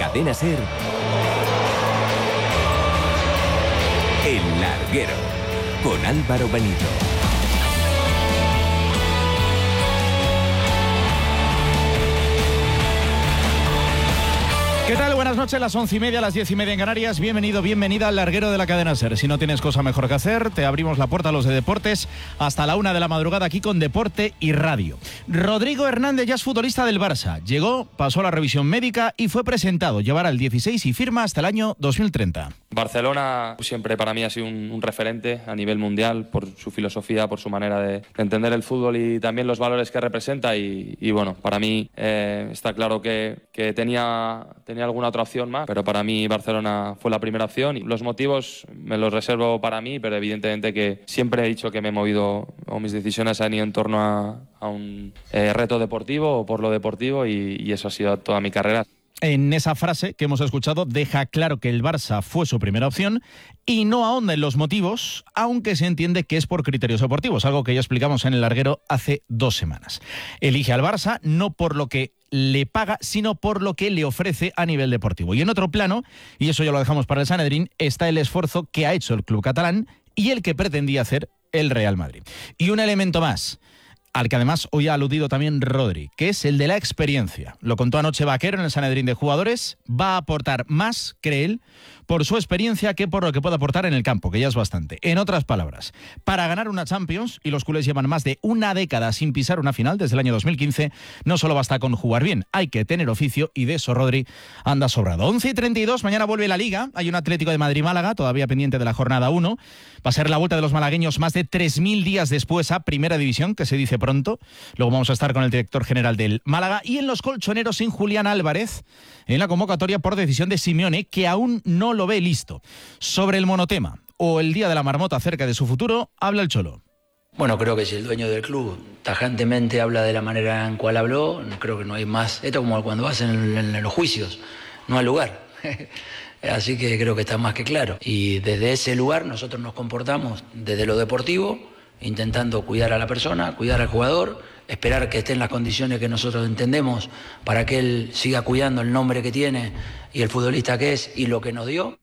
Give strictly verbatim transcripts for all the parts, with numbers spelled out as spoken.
Cadena SER, El Larguero, con Álvaro Benito. ¿Qué tal? Buenas noches, las once y media, las diez y media en Canarias. Bienvenido, bienvenida al Larguero de la Cadena SER. Si no tienes cosa mejor que hacer, te abrimos la puerta a los de deportes hasta la una de la madrugada aquí con Deporte y Radio. Rodrigo Hernández ya es futbolista del Barça. Llegó, pasó la revisión médica y fue presentado. Llevará el dieciséis y firma hasta el año dos mil treinta. Barcelona siempre para mí ha sido un, un referente a nivel mundial por su filosofía, por su manera de, de entender el fútbol y también los valores que representa. Y, y bueno, para mí eh, está claro que, que tenía... tenía alguna otra opción más, pero para mí Barcelona fue la primera opción y los motivos me los reservo para mí, pero evidentemente que siempre he dicho que me he movido o mis decisiones han ido en torno a, a un eh, reto deportivo o por lo deportivo y, y eso ha sido toda mi carrera. En esa frase que hemos escuchado deja claro que el Barça fue su primera opción y no ahonda en los motivos, aunque se entiende que es por criterios deportivos, algo que ya explicamos en El Larguero hace dos semanas. Elige al Barça no por lo que le paga, sino por lo que le ofrece a nivel deportivo. Y en otro plano, y eso ya lo dejamos para el Sanedrín, está el esfuerzo que ha hecho el club catalán y el que pretendía hacer el Real Madrid. Y un elemento más, al que además hoy ha aludido también Rodri, que es el de la experiencia. Lo contó anoche Vaquero en el Sanedrín de jugadores. Va a aportar más, cree él, por su experiencia que por lo que puede aportar en el campo, que ya es bastante. En otras palabras, para ganar una Champions, y los culés llevan más de una década sin pisar una final desde el año dos mil quince, no solo basta con jugar bien, hay que tener oficio y de eso Rodri anda sobrado. once y treinta y dos, mañana vuelve la Liga, hay un Atlético de Madrid-Málaga, todavía pendiente de la jornada uno. Va a ser la vuelta de los malagueños más de tres mil días después a Primera División, que se dice pronto. Luego vamos a estar con el director general del Málaga y en los colchoneros sin Julián Álvarez en la convocatoria por decisión de Simeone, que aún no lo ve listo. Sobre el monotema o el día de la marmota acerca de su futuro, habla el Cholo. Bueno, creo que si el dueño del club tajantemente habla de la manera en cual habló, creo que no hay más. Esto es como cuando vas en, en, en los juicios, no hay lugar. Así que creo que está más que claro. Y desde ese lugar nosotros nos comportamos desde lo deportivo, intentando cuidar a la persona, cuidar al jugador, esperar que esté en las condiciones que nosotros entendemos para que él siga cuidando el nombre que tiene y el futbolista que es y lo que nos dio.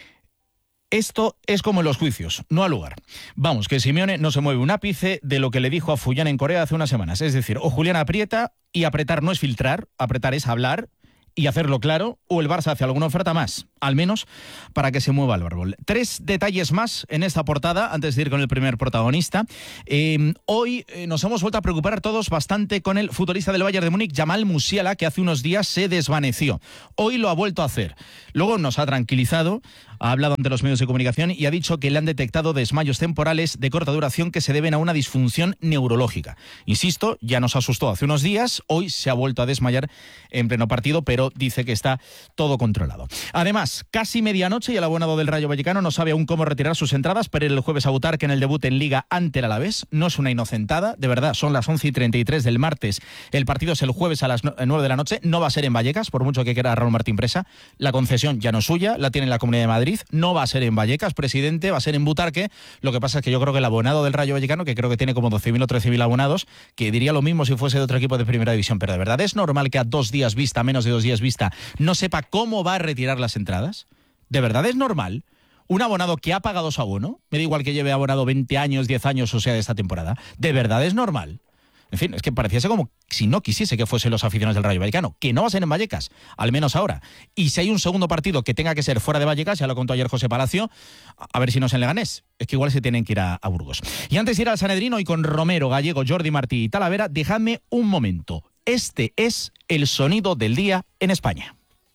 Esto es como en los juicios, no al lugar. Vamos, que Simeone no se mueve un ápice de lo que le dijo a Fullán en Corea hace unas semanas. Es decir, o Julián aprieta, y apretar no es filtrar, apretar es hablar y hacerlo claro, o el Barça hace alguna oferta más, al menos para que se mueva el árbol. Tres detalles más en esta portada, antes de ir con el primer protagonista. Eh, hoy eh, nos hemos vuelto a preocupar todos bastante con el futbolista del Bayern de Múnich, Jamal Musiala, que hace unos días se desvaneció. Hoy lo ha vuelto a hacer. Luego nos ha tranquilizado, ha hablado ante los medios de comunicación y ha dicho que le han detectado desmayos temporales de corta duración que se deben a una disfunción neurológica. Insisto, ya nos asustó hace unos días, hoy se ha vuelto a desmayar en pleno partido, pero dice que está todo controlado. Además, casi medianoche y el abonado del Rayo Vallecano no sabe aún cómo retirar sus entradas para ir el jueves a Butarque en el debut en Liga ante el Alavés. No es una inocentada, de verdad, son las once y treinta y tres del martes. El partido es el jueves a las nueve de la noche, no va a ser en Vallecas, por mucho que quiera Raúl Martín Presa. La concesión ya no es suya, la tiene la Comunidad de Madrid, no va a ser en Vallecas, presidente, va a ser en Butarque. Lo que pasa es que yo creo que el abonado del Rayo Vallecano, que creo que tiene como doce mil o trece mil abonados, que diría lo mismo si fuese de otro equipo de Primera División, pero de verdad, ¿es normal que a dos días vista, menos de dos días vista, no sepa cómo va a retirar las entradas? ¿De verdad es normal? Un abonado que ha pagado su abono, me da igual que lleve abonado veinte años, diez años, o sea, de esta temporada, ¿de verdad es normal? En fin, es que pareciese como si no quisiese que fuesen los aficionados del Rayo Vallecano, que no va a ser en Vallecas, al menos ahora. Y si hay un segundo partido que tenga que ser fuera de Vallecas, ya lo contó ayer José Palacio, a ver si no es en Leganés. Es que igual se tienen que ir a, a Burgos. Y antes de ir al Sanedrín, hoy con Romero, Gallego, Jordi Martí y Talavera, dejadme un momento. Este es el sonido del día en España.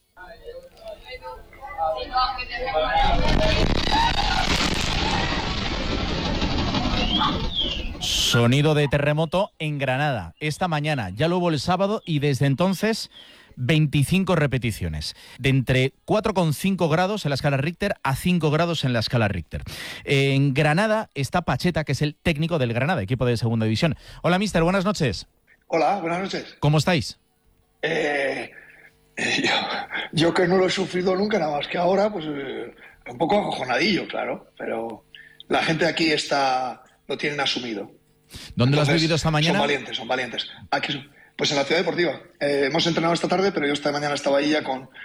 Sonido de terremoto en Granada. Esta mañana, ya lo hubo el sábado y desde entonces veinticinco repeticiones. De entre cuatro coma cinco grados en la escala Richter a cinco grados en la escala Richter. En Granada está Pacheta, que es el técnico del Granada, equipo de segunda división. Hola, mister, buenas noches. Hola, buenas noches. ¿Cómo estáis? Eh, eh, yo, yo que no lo he sufrido nunca, nada más que ahora, pues eh, un poco acojonadillo, claro, pero la gente aquí está, lo tienen asumido. ¿Dónde Entonces, lo has vivido esta mañana? Son valientes, son valientes. Aquí, pues en la Ciudad Deportiva. Eh, hemos entrenado esta tarde, pero yo esta mañana estaba ahí ya con,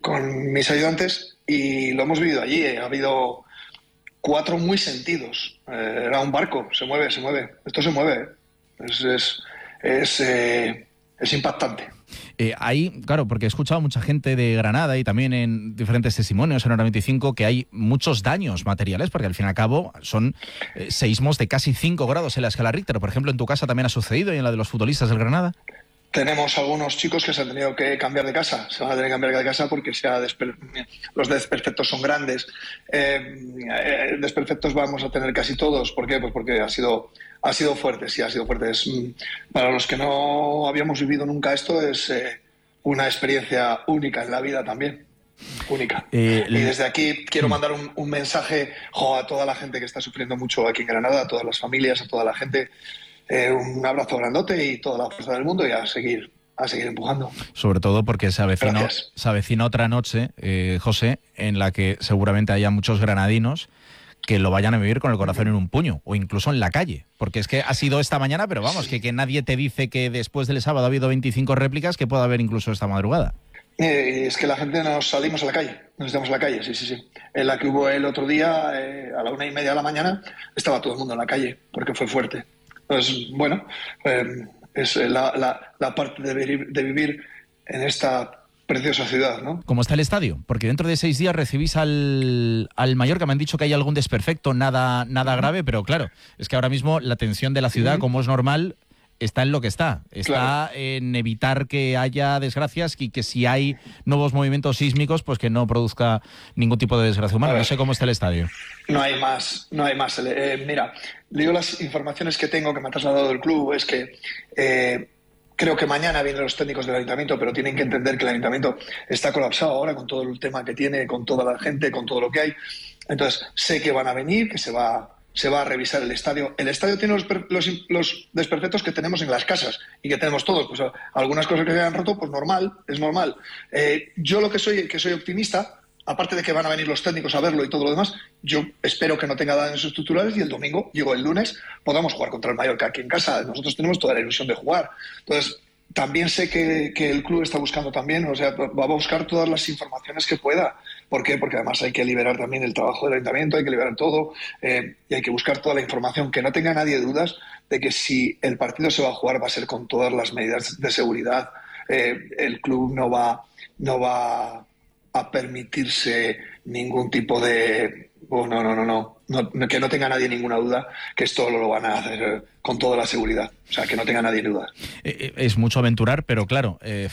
con mis ayudantes y lo hemos vivido allí. Ha habido cuatro muy sentidos. Eh, era un barco, se mueve, se mueve. Esto se mueve. Es, es, es, eh, es impactante. Eh, ahí, claro, porque he escuchado a mucha gente de Granada y también en diferentes testimonios en Hora veinticinco que hay muchos daños materiales, porque al fin y al cabo son eh, seísmos de casi cinco grados en la escala Richter. Por ejemplo, en tu casa también ha sucedido y en la de los futbolistas del Granada. Tenemos algunos chicos que se han tenido que cambiar de casa, se van a tener que cambiar de casa porque se ha desper... los desperfectos son grandes. Eh, eh, desperfectos vamos a tener casi todos. ¿Por qué? Pues porque ha sido, ha sido fuerte, sí, ha sido fuerte. Es, para los que no habíamos vivido nunca esto, es eh, una experiencia única en la vida también. Única. Eh, y desde aquí quiero mandar un, un mensaje jo, a toda la gente que está sufriendo mucho aquí en Granada, a todas las familias, a toda la gente. Eh, un abrazo grandote y toda la fuerza del mundo y a seguir, a seguir empujando. Sobre todo porque se avecina, se avecina otra noche, eh, José, en la que seguramente haya muchos granadinos que lo vayan a vivir con el corazón en un puño o incluso en la calle. Porque es que ha sido esta mañana, pero vamos, sí. que, que nadie te dice que después del sábado ha habido veinticinco réplicas, que pueda haber incluso esta madrugada. Eh, es que la gente nos salimos a la calle, nos estamos a la calle, sí, sí, sí. En la que hubo el otro día, eh, a la una y media de la mañana, estaba todo el mundo en la calle, porque fue fuerte. Pues bueno, eh, es la, la, la parte de vivir, de vivir en esta preciosa ciudad, ¿no? ¿Cómo está el estadio? Porque dentro de seis días recibís al, al Mallorca. Me han dicho que hay algún desperfecto, nada, nada grave, pero claro, es que ahora mismo la tensión de la ciudad, como es normal, está en lo que está. Está claro. En evitar que haya desgracias y que si hay nuevos movimientos sísmicos, pues que no produzca ningún tipo de desgracia humana. No sé cómo está el estadio. No hay más, no hay más. Eh, mira, digo las informaciones que tengo que me ha trasladado el club, es que eh, creo que mañana vienen los técnicos del ayuntamiento, pero tienen que entender que el ayuntamiento está colapsado ahora con todo el tema que tiene, con toda la gente, con todo lo que hay. Entonces, sé que van a venir, que se va... se va a revisar el estadio. El estadio tiene los, los, los desperfectos que tenemos en las casas y que tenemos todos. Pues algunas cosas que se han roto, pues normal, es normal. Eh, yo lo que soy, que soy optimista, aparte de que van a venir los técnicos a verlo y todo lo demás, yo espero que no tenga daños estructurales y el domingo, digo el lunes, podamos jugar contra el Mallorca aquí en casa. Nosotros tenemos toda la ilusión de jugar. Entonces, también sé que, que el club está buscando también, o sea, va a buscar todas las informaciones que pueda. ¿Por qué? Porque además hay que liberar también el trabajo del ayuntamiento, hay que liberar todo eh, y hay que buscar toda la información, que no tenga nadie dudas de que si el partido se va a jugar va a ser con todas las medidas de seguridad. Eh, el club no va, no va a permitirse ningún tipo de... Oh, no, no, no, no, no, que no tenga nadie ninguna duda que esto lo van a hacer con toda la seguridad. O sea, que no tenga nadie dudas. Eh, es mucho aventurar, pero claro... Eh...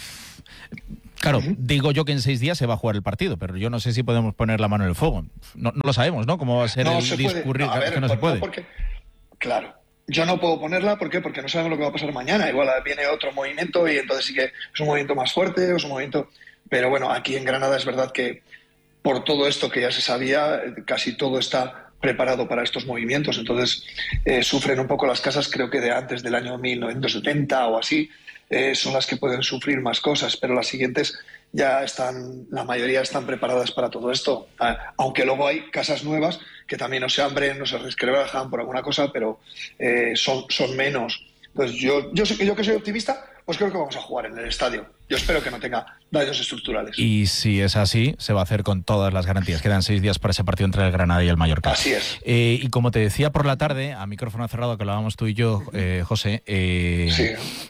Claro, uh-huh. digo yo que en seis días se va a jugar el partido, pero yo no sé si podemos poner la mano en el fuego. No, no lo sabemos, ¿no? ¿Cómo va a ser no el se discurrir? No, a ver, que no por, se puede. No porque, claro, yo no puedo ponerla, ¿por qué? Porque no sabemos lo que va a pasar mañana. Igual viene otro movimiento y entonces sí que es un movimiento más fuerte, es un movimiento... Pero bueno, aquí en Granada es verdad que por todo esto que ya se sabía, casi todo está preparado para estos movimientos. Entonces eh, sufren un poco las casas, creo que de antes del año mil novecientos setenta o así, eh, son las que pueden sufrir más cosas, pero las siguientes ya están, la mayoría están preparadas para todo esto, aunque luego hay casas nuevas que también no se abren, no se resquebrajan por alguna cosa, pero eh, son, son menos. Entonces yo, yo, yo que soy optimista, pues creo que vamos a jugar en el estadio. Yo espero que no tenga daños estructurales. Y si es así, se va a hacer con todas las garantías. Quedan seis días para ese partido entre el Granada y el Mallorca. Así es. Eh, y como te decía por la tarde, a micrófono cerrado, que hablábamos tú y yo, eh, José, eh, sí.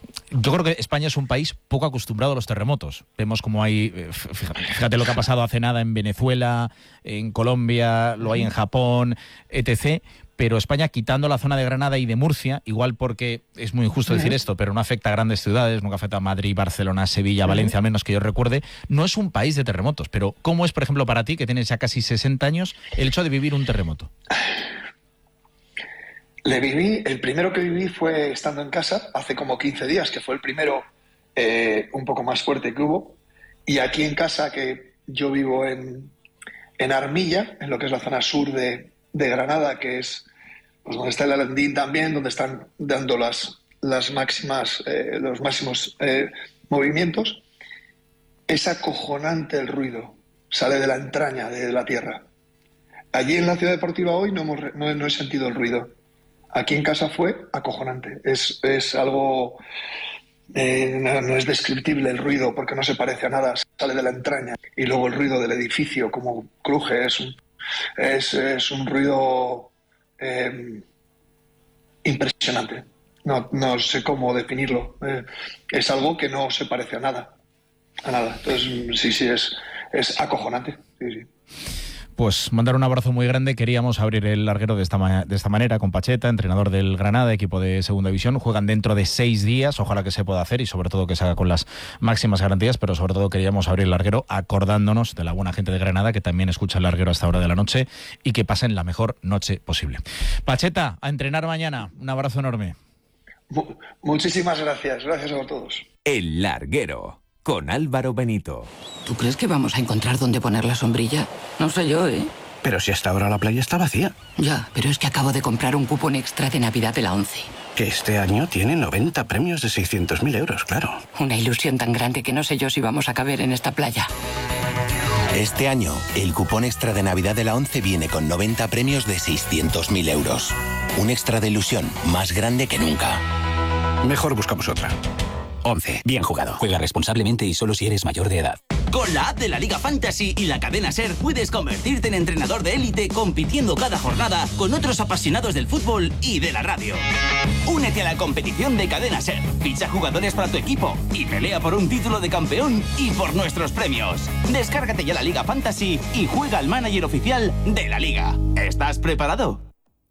yo creo que España es un país poco acostumbrado a los terremotos. Vemos como hay, eh, fíjate, fíjate lo que ha pasado hace nada en Venezuela, en Colombia, lo hay en Japón, etcétera. Pero España, quitando la zona de Granada y de Murcia, igual porque es muy injusto decir esto, pero no afecta a grandes ciudades, nunca afecta a Madrid, Barcelona, Sevilla, Valencia, al menos que yo recuerde, no es un país de terremotos. Pero ¿cómo es, por ejemplo, para ti, que tienes ya casi sesenta años, el hecho de vivir un terremoto? Le viví, el primero que viví fue estando en casa, hace como quince días, que fue el primero eh, un poco más fuerte que hubo. Y aquí en casa, que yo vivo en, en Armilla, en lo que es la zona sur de, de Granada, que es pues donde está el Alandín también, donde están dando las, las máximas, eh, los máximos eh, movimientos, es acojonante el ruido, sale de la entraña de la tierra. Allí en la ciudad deportiva hoy no, hemos, no, no he sentido el ruido. Aquí en casa fue acojonante. Es, es algo... Eh, no, no es descriptible el ruido porque no se parece a nada. sale de la entraña y luego el ruido del edificio como cruje es un, es, es un ruido eh, impresionante. No, no sé cómo definirlo. Eh, es algo que no se parece a nada. A nada. Entonces, sí, sí, es, es acojonante. Sí, sí. Pues mandar un abrazo muy grande. Queríamos abrir el larguero de esta, ma- de esta manera con Pacheta, entrenador del Granada, equipo de segunda división. Juegan dentro de seis días, ojalá que se pueda hacer y sobre todo que se haga con las máximas garantías, pero sobre todo queríamos abrir el larguero acordándonos de la buena gente de Granada que también escucha el larguero a esta hora de la noche y que pasen la mejor noche posible. Pacheta, a entrenar mañana. Un abrazo enorme. Mu- muchísimas gracias. Gracias a todos. El larguero, con Álvaro Benito. ¿Tú crees que vamos a encontrar dónde poner la sombrilla? No sé yo, ¿eh? Pero si hasta ahora la playa está vacía. Ya, pero es que acabo de comprar un cupón extra de Navidad de la ONCE. Que este año tiene noventa premios de seiscientos mil euros, claro. Una ilusión tan grande que no sé yo si vamos a caber en esta playa. Este año, el cupón extra de Navidad de la ONCE viene con noventa premios de seiscientos mil euros. Un extra de ilusión más grande que nunca. Mejor buscamos otra. ONCE. Bien jugado. Juega responsablemente y solo si eres mayor de edad. Con la app de la Liga Fantasy y la cadena SER puedes convertirte en entrenador de élite compitiendo cada jornada con otros apasionados del fútbol y de la radio. Únete a la competición de cadena SER, ficha jugadores para tu equipo y pelea por un título de campeón y por nuestros premios. Descárgate ya la Liga Fantasy y juega al manager oficial de la Liga. ¿Estás preparado?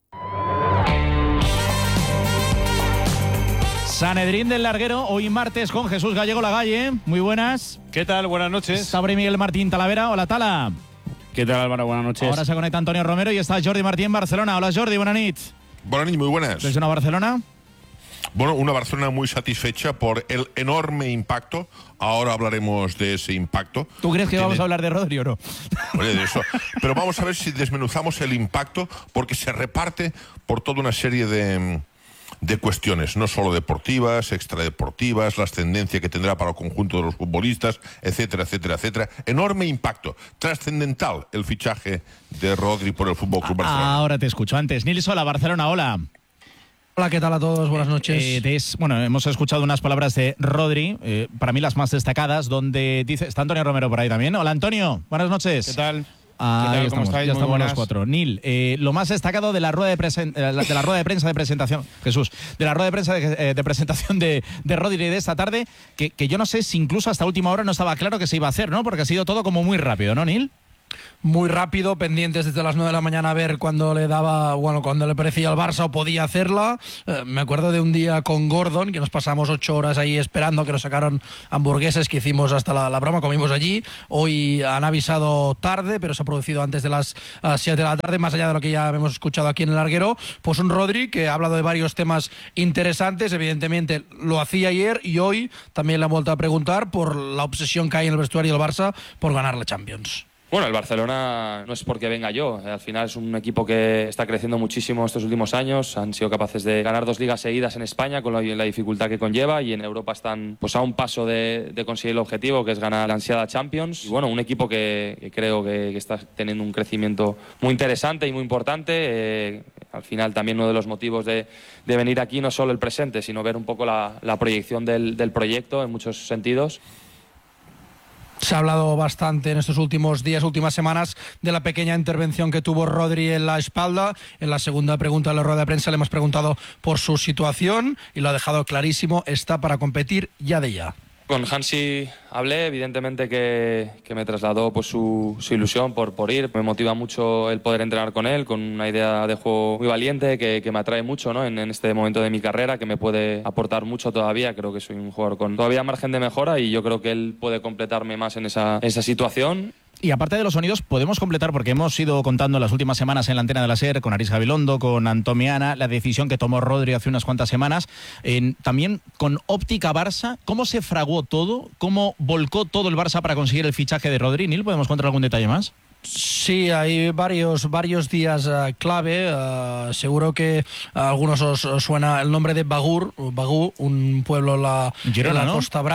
Sanedrín del larguero, hoy martes con Jesús Gallego Lagalle. Muy buenas. ¿Qué tal? Buenas noches. Sabre Miguel Martín Talavera. Hola, Tala. ¿Qué tal, Álvaro? Buenas noches. Ahora se conecta Antonio Romero y está Jordi Martín en Barcelona. Hola, Jordi. Buenas noches. Buenas noches, muy buenas. ¿Desde una Barcelona? Bueno, una Barcelona muy satisfecha por el enorme impacto. Ahora hablaremos de ese impacto. ¿Tú crees que Tiene... vamos a hablar de Rodri o no? Oye, de eso. Pero vamos a ver si desmenuzamos el impacto, porque se reparte por toda una serie de... de cuestiones, no solo deportivas, extradeportivas, la ascendencia que tendrá para el conjunto de los futbolistas, etcétera, etcétera, etcétera. Enorme impacto, trascendental el fichaje de Rodri por el F C Barcelona. Ahora te escucho. Antes, Nils, hola, Barcelona, hola. Hola, ¿qué tal a todos? Buenas noches. Eh, des, bueno, hemos escuchado unas palabras de Rodri, eh, para mí las más destacadas, donde dice... Está Antonio Romero por ahí también. Hola, Antonio, buenas noches. ¿Qué tal? Ah, ¿Qué tal? ya ¿Cómo estamos, estáis? ya Muy estamos buenas. los cuatro. Nil, eh, lo más destacado de la rueda de, presen, de la rueda de prensa de presentación, Jesús, de la rueda de prensa de, eh, de presentación de, de Rodri de esta tarde, que, que yo no sé si incluso hasta última hora no estaba claro que se iba a hacer, ¿no? Porque ha sido todo como muy rápido, ¿no, Nil? Muy rápido, pendientes desde las nueve de la mañana a ver cuándo le daba, bueno, cuando le parecía al Barça o podía hacerla. Eh, me acuerdo de un día con Gordon, que nos pasamos ocho horas ahí esperando, que nos sacaron hamburguesas que hicimos hasta la, la broma, comimos allí. Hoy han avisado tarde, pero se ha producido antes de las uh, siete de la tarde, más allá de lo que ya hemos escuchado aquí en el larguero. Pues un Rodri que ha hablado de varios temas interesantes, evidentemente lo hacía ayer y hoy también le han vuelto a preguntar por la obsesión que hay en el vestuario del Barça por ganar la Champions. Bueno, el Barcelona no es porque venga yo. Al final es un equipo que está creciendo muchísimo estos últimos años. Han sido capaces de ganar dos ligas seguidas en España con la, la dificultad que conlleva, y en Europa están pues a un paso de, de conseguir el objetivo, que es ganar la ansiada Champions. Y bueno, un equipo que, que creo que, que está teniendo un crecimiento muy interesante y muy importante. Eh, al final también uno de los motivos de, de venir aquí no es solo el presente, sino ver un poco la, la proyección del, del proyecto en muchos sentidos. Se ha hablado bastante en estos últimos días, últimas semanas, de la pequeña intervención que tuvo Rodri en la espalda. En la segunda pregunta de la rueda de prensa le hemos preguntado por su situación y lo ha dejado clarísimo, está para competir ya de ya. Con Hansi hablé, evidentemente que, que me trasladó pues su, su ilusión por, por ir. Me motiva mucho el poder entrenar con él, con una idea de juego muy valiente que, que me atrae mucho, ¿no? en, en este momento de mi carrera, que me puede aportar mucho todavía. Creo que soy un jugador con todavía margen de mejora y yo creo que él puede completarme más en esa, en esa situación. Y aparte de los sonidos, podemos completar, porque hemos ido contando las últimas semanas en la antena de la SER, con Aris Gabilondo, con Antomiana, la decisión que tomó Rodri hace unas cuantas semanas, en, también con Óptica Barça. ¿Cómo se fraguó todo? ¿Cómo volcó todo el Barça para conseguir el fichaje de Rodri? Nil, ¿podemos contar algún detalle más? Sí, hay varios, varios días uh, clave. Uh, seguro que a algunos os, os suena el nombre de Bagur, Bagú, un pueblo en la, Girona, en la ¿no? Costa Brava.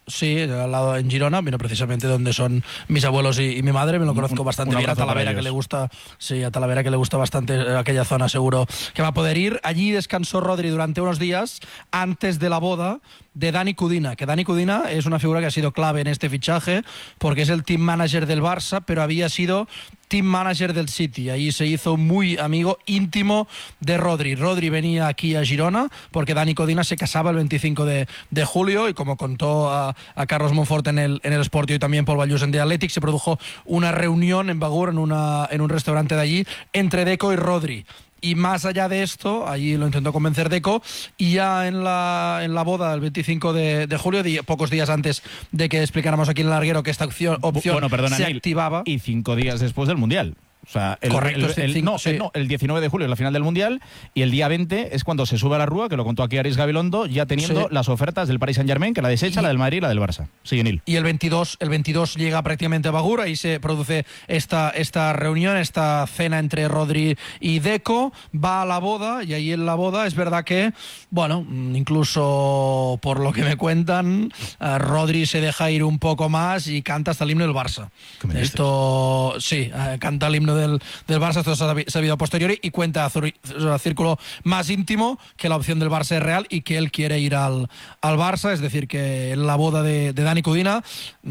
Sí, al lado en Girona, vino precisamente donde son mis abuelos y, y mi madre, me lo conozco Un- bastante un bien. A abrazo para Talavera, que ellos. le gusta, sí, a Talavera que le gusta bastante aquella zona, seguro que va a poder ir. Allí descansó Rodri durante unos días antes de la boda de Dani Cudina, que Dani Cudina es una figura que ha sido clave en este fichaje porque es el team manager del Barça, pero había sido team manager del City. Ahí se hizo muy amigo íntimo de Rodri. Rodri venía aquí a Girona porque Dani Cudina se casaba el veinticinco de, de julio y como contó a, a Carlos Monfort en el, en el Sport y también Paul Ballusen de Athletic, se produjo una reunión en Bagur, en, una, en un restaurante de allí, entre Deco y Rodri. Y más allá de esto, allí lo intentó convencer Deco, y ya en la, en la boda del veinticinco de, de julio, di- pocos días antes de que explicáramos aquí en el larguero que esta opción, opción Bueno, perdona, se Neil, activaba. Y cinco días después del Mundial. O sea, el, Correcto, el- es el el- cinco, no, sí. el- no, el diecinueve de julio es la final del Mundial y el día veinte es cuando se sube a la rúa, que lo contó aquí Aris Gabilondo, ya teniendo Sí. las ofertas del Paris Saint-Germain, que la desecha, Y- la del Madrid y la del Barça. Sigue, Neil. Y el veintidós, el veintidós llega prácticamente a Bagur, ahí se produce esta, esta reunión, esta cena entre Rodri y Deco, va a la boda, y ahí en la boda es verdad que, bueno, mm, incluso por lo que me cuentan, eh, Rodri se deja ir un poco más y canta hasta el himno del Barça. ¿Qué me dices? Esto, sí, eh, canta el himno del, del Barça, esto se ha sabi- sabido a posteriori, y cuenta a zuri- a círculo más íntimo que la opción del Barça es real y que él quiere ir al, al Barça, es decir, que en la boda de, de Dani Cudina,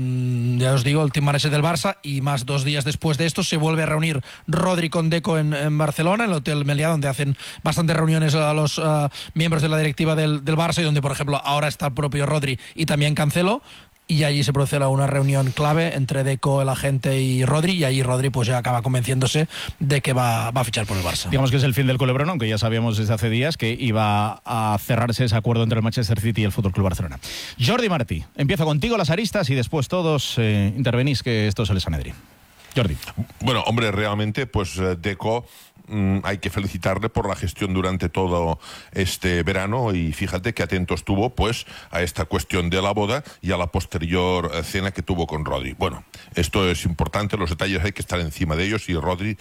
mm, ya os digo, el team manager del Barça, y más dos días después de esto se vuelve a reunir Rodri con Deco en, en Barcelona, en el Hotel Meliá, donde hacen bastantes reuniones a los uh, miembros de la directiva del, del Barça, y donde, por ejemplo, ahora está el propio Rodri y también Cancelo. Y allí se produce una reunión clave entre Deco, el agente, y Rodri, y ahí Rodri pues ya acaba convenciéndose de que va, va a fichar por el Barça. Digamos que es el fin del culebrón, aunque ya sabíamos desde hace días que iba a cerrarse ese acuerdo entre el Manchester City y el F C Barcelona. Jordi Martí, empiezo contigo las aristas y después todos eh, intervenís, que esto es el Sanedrín. Jordi. Bueno, hombre, realmente, pues eh, Deco mm, hay que felicitarle por la gestión durante todo este verano, y fíjate que atento estuvo pues a esta cuestión de la boda y a la posterior eh, cena que tuvo con Rodri. Bueno, esto es importante, los detalles hay que estar encima de ellos, y Rodri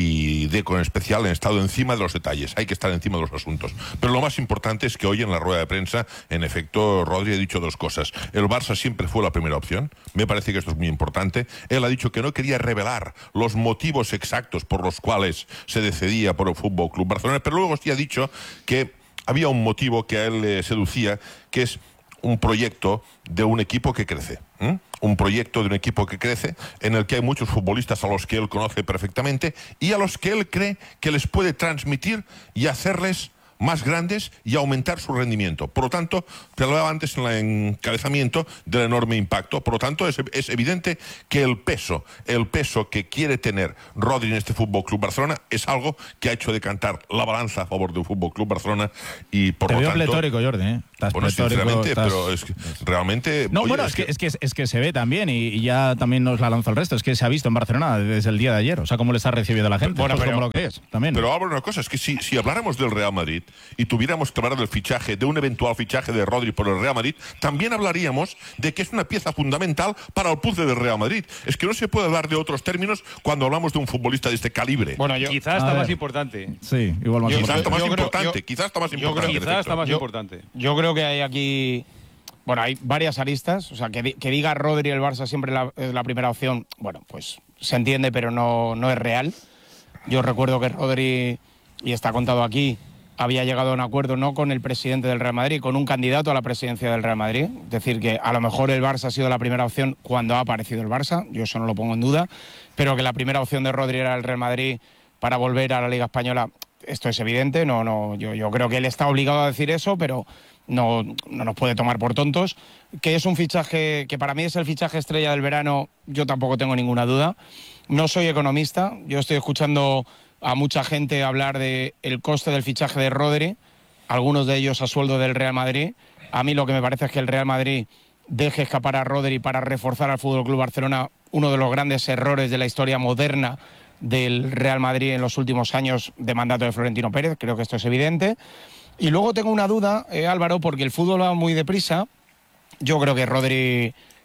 y Deco en especial han estado encima de los detalles, hay que estar encima de los asuntos. Pero lo más importante es que hoy en la rueda de prensa, en efecto, Rodri ha dicho dos cosas. El Barça siempre fue la primera opción, me parece que esto es muy importante. Él ha dicho que no quería revelar los motivos exactos por los cuales se decidía por el Fútbol Club Barcelona, pero luego sí ha dicho que había un motivo que a él le seducía, que es un proyecto de un equipo que crece. ¿eh? Un proyecto de un equipo que crece, en el que hay muchos futbolistas a los que él conoce perfectamente y a los que él cree que les puede transmitir y hacerles más grandes y aumentar su rendimiento. Por lo tanto, te hablaba antes en el encabezamiento del enorme impacto. Por lo tanto, es, es evidente que el peso, el peso que quiere tener Rodri en este Fútbol Club Barcelona es algo que ha hecho decantar la balanza a favor del Fútbol Club Barcelona, y por Te lo veo tanto, pletórico, Jordi. ¿eh? Estás bueno, pletórico, sinceramente, estás- pero es que realmente... No, oye, bueno, es que, es, que, es que se ve también, y, y ya también nos la lanzó el resto, es que se ha visto en Barcelona desde el día de ayer, o sea, cómo le está recibiendo la gente, Bueno, pues pero- como lo que es, también. Pero Álvaro, una cosa, es que si, si habláramos del Real Madrid y tuviéramos que hablar del fichaje, de un eventual fichaje de Rodri por el Real Madrid, también hablaríamos de que es una pieza fundamental para el puzzle del Real Madrid. Es que no se puede hablar de otros términos cuando hablamos de un futbolista de este calibre. Bueno, yo, quizás A está ver. más importante. Sí, igual más Yo- Quizás importante. está más yo creo- importante, yo- quizás está más Yo importante. creo que en quizás está efecto. más Yo- importante. Yo creo que hay aquí, bueno, hay varias aristas. O sea, que, di- que diga Rodri el Barça siempre la- es la primera opción, bueno, pues se entiende, pero no, no es real. Yo recuerdo que Rodri, y está contado aquí, había llegado a un acuerdo no con el presidente del Real Madrid, con un candidato a la presidencia del Real Madrid. Es decir, que a lo mejor el Barça ha sido la primera opción cuando ha aparecido el Barça, yo eso no lo pongo en duda, pero que la primera opción de Rodri era el Real Madrid para volver a la Liga Española, esto es evidente. No, no, yo, yo creo que él está obligado a decir eso, pero no, no nos puede tomar por tontos. Que es un fichaje, que para mí es el fichaje estrella del verano, yo tampoco tengo ninguna duda. No soy economista, yo estoy escuchando a mucha gente hablar de el coste del fichaje de Rodri, algunos de ellos a sueldo del Real Madrid. A mí lo que me parece es que el Real Madrid deje escapar a Rodri para reforzar al F C Barcelona, uno de los grandes errores de la historia moderna del Real Madrid en los últimos años de mandato de Florentino Pérez. Creo que esto es evidente. Y luego tengo una duda, eh, Álvaro, porque el fútbol va muy deprisa. Yo creo que Rodri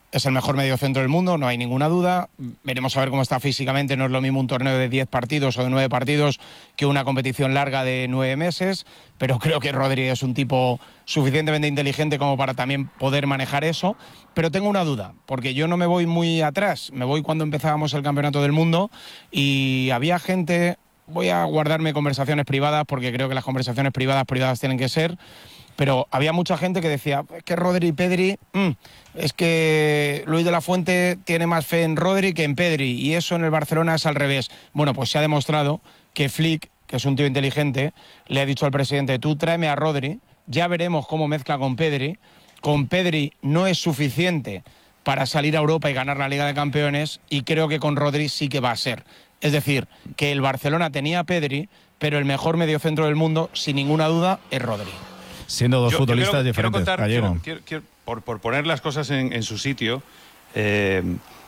es el mejor mediocentro del mundo, no hay ninguna duda. Veremos a ver cómo está físicamente. No es lo mismo un torneo de diez partidos o de nueve partidos que una competición larga de nueve meses, pero creo que Rodri es un tipo suficientemente inteligente como para también poder manejar eso. Pero tengo una duda, porque yo no me voy muy atrás, me voy cuando empezábamos el Campeonato del Mundo y había gente... Voy a guardarme conversaciones privadas porque creo que las conversaciones privadas privadas tienen que ser... Pero había mucha gente que decía, es que Rodri y Pedri, mmm, es que Luis de la Fuente tiene más fe en Rodri que en Pedri, y eso en el Barcelona es al revés. Bueno, pues se ha demostrado que Flick, que es un tío inteligente, le ha dicho al presidente, tú tráeme a Rodri, ya veremos cómo mezcla con Pedri. Con Pedri no es suficiente para salir a Europa y ganar la Liga de Campeones, y creo que con Rodri sí que va a ser. Es decir, que el Barcelona tenía a Pedri, pero el mejor mediocentro del mundo, sin ninguna duda, es Rodri. Siendo dos yo, futbolistas yo quiero, diferentes. Quiero contar, Gallego. quiero, quiero, quiero, por, por poner las cosas en, en su sitio, eh,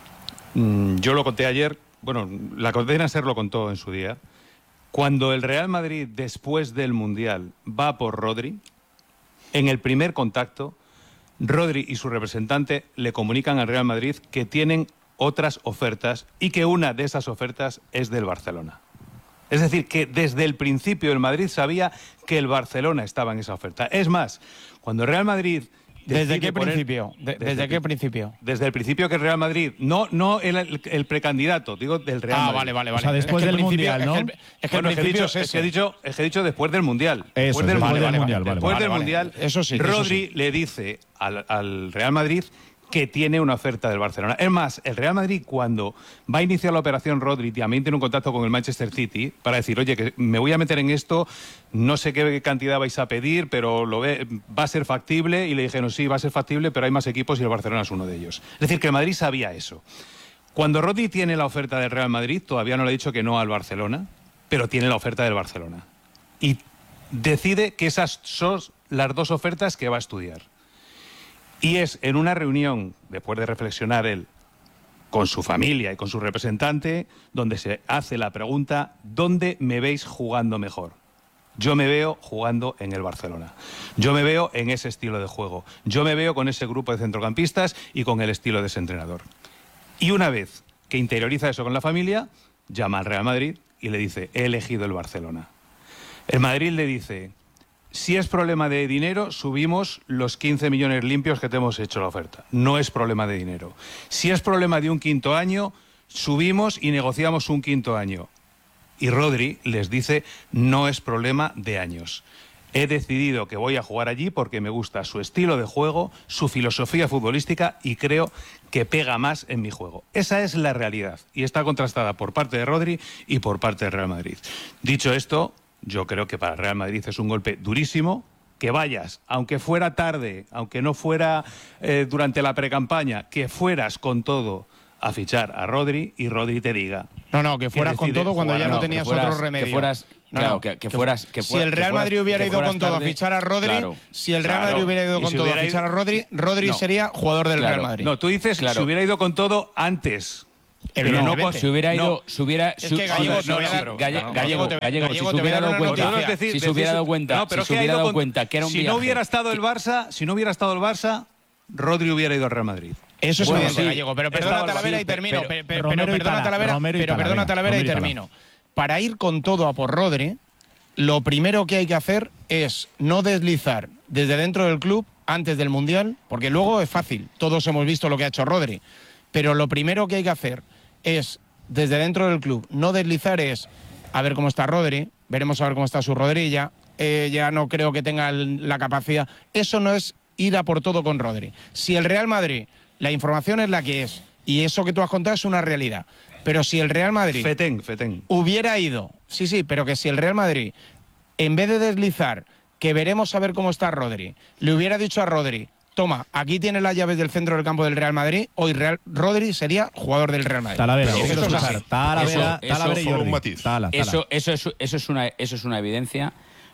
yo lo conté ayer, bueno, la cadena SER lo contó en su día. Cuando el Real Madrid, después del Mundial, va por Rodri, en el primer contacto, Rodri y su representante le comunican al Real Madrid que tienen otras ofertas y que una de esas ofertas es del Barcelona. Es decir, que desde el principio el Madrid sabía que el Barcelona estaba en esa oferta. Es más, cuando el Real Madrid... ¿Desde qué poner, principio? De, ¿Desde, desde qué principio? Desde el principio que el Real Madrid... No, no el, el, el precandidato, digo del Real ah, Madrid. vale, vale, vale. O sea, después es del Mundial, ¿no? Es que el, es que bueno, el principio es, es, que he dicho, es que he dicho después del Mundial. Eso, después del, vale, mundial, vale, mundial, vale, después vale, del vale. Mundial. Eso sí. Rodri eso sí. le dice al, al Real Madrid que tiene una oferta del Barcelona. Es más, el Real Madrid, cuando va a iniciar la operación Rodri, también tiene un contacto con el Manchester City para decir, oye, que me voy a meter en esto, no sé qué cantidad vais a pedir, pero lo ve, va a ser factible. Y le dijeron, sí, va a ser factible, pero hay más equipos y el Barcelona es uno de ellos. Es decir, que el Madrid sabía eso. Cuando Rodri tiene la oferta del Real Madrid, todavía no le ha dicho que no al Barcelona, pero tiene la oferta del Barcelona. Y decide que esas son las dos ofertas que va a estudiar. Y es en una reunión, después de reflexionar él con su familia y con su representante, donde se hace la pregunta, ¿dónde me veis jugando mejor? Yo me veo jugando en el Barcelona. Yo me veo en ese estilo de juego. Yo me veo con ese grupo de centrocampistas y con el estilo de ese entrenador. Y una vez que interioriza eso con la familia, llama al Real Madrid y le dice, he elegido el Barcelona. El Madrid le dice... Si es problema de dinero, subimos los quince millones limpios que te hemos hecho la oferta. No es problema de dinero. Si es problema de un quinto año, subimos y negociamos un quinto año. Y Rodri les dice, no es problema de años. He decidido que voy a jugar allí porque me gusta su estilo de juego, su filosofía futbolística y creo que pega más en mi juego. Esa es la realidad y está contrastada por parte de Rodri y por parte del Real Madrid. Dicho esto... Yo creo que para el Real Madrid es un golpe durísimo que vayas, aunque fuera tarde, aunque no fuera eh, durante la precampaña, que fueras con todo a fichar a Rodri y Rodri te diga... No, no, que fueras con todo cuando ya no, no tenías fueras, otro remedio. Que fueras, no, claro, no, que, que fueras... Que si el Real Madrid hubiera ido con todo tarde, a fichar a Rodri, claro, si el Real claro, Madrid hubiera ido con si todo a fichar a Rodri, Rodri no, sería jugador del claro, Real Madrid. No, tú dices claro. si hubiera ido con todo antes... Pero no, no, si hubiera ido, no. si hubiera, es que Gallego, no, no, no, Gallego, Gallego, te, Gallego, Gallego, si se hubiera dado cuenta, no, decir, si se hubiera dado cuenta, no, pero si se hubiera dado cuenta que era un si viaje. no hubiera estado el Barça, si no hubiera estado el Barça, Rodri hubiera ido al Real Madrid. Eso es bueno, evidente, sí, Gallego, pero perdona Talavera y termino, pero perdona Talavera, pero perdona Talavera y termino. Para ir con todo a por Rodri, lo primero que hay que hacer es no deslizar desde dentro del club antes del Mundial, porque luego es fácil, todos hemos visto lo que ha hecho Rodri, pero lo primero que hay que hacer es desde dentro del club, no deslizar es a ver cómo está Rodri, veremos a ver cómo está su rodilla, eh, ya no creo que tenga la capacidad. Eso no es ir a por todo con Rodri. Si el Real Madrid, la información es la que es, y eso que tú has contado es una realidad, pero si el Real Madrid Fetén, Fetén. hubiera ido, sí, sí, pero que si el Real Madrid, en vez de deslizar, que veremos a ver cómo está Rodri, le hubiera dicho a Rodri, toma, aquí tienes las llaves del centro del campo del Real Madrid, hoy Real, Rodri sería jugador del Real Madrid. Talavera, eso, eso, eso, es Talavera, eso, Talavera eso, y un matiz. Tala, tala. Eso, eso, eso, eso, es una, eso es una evidencia,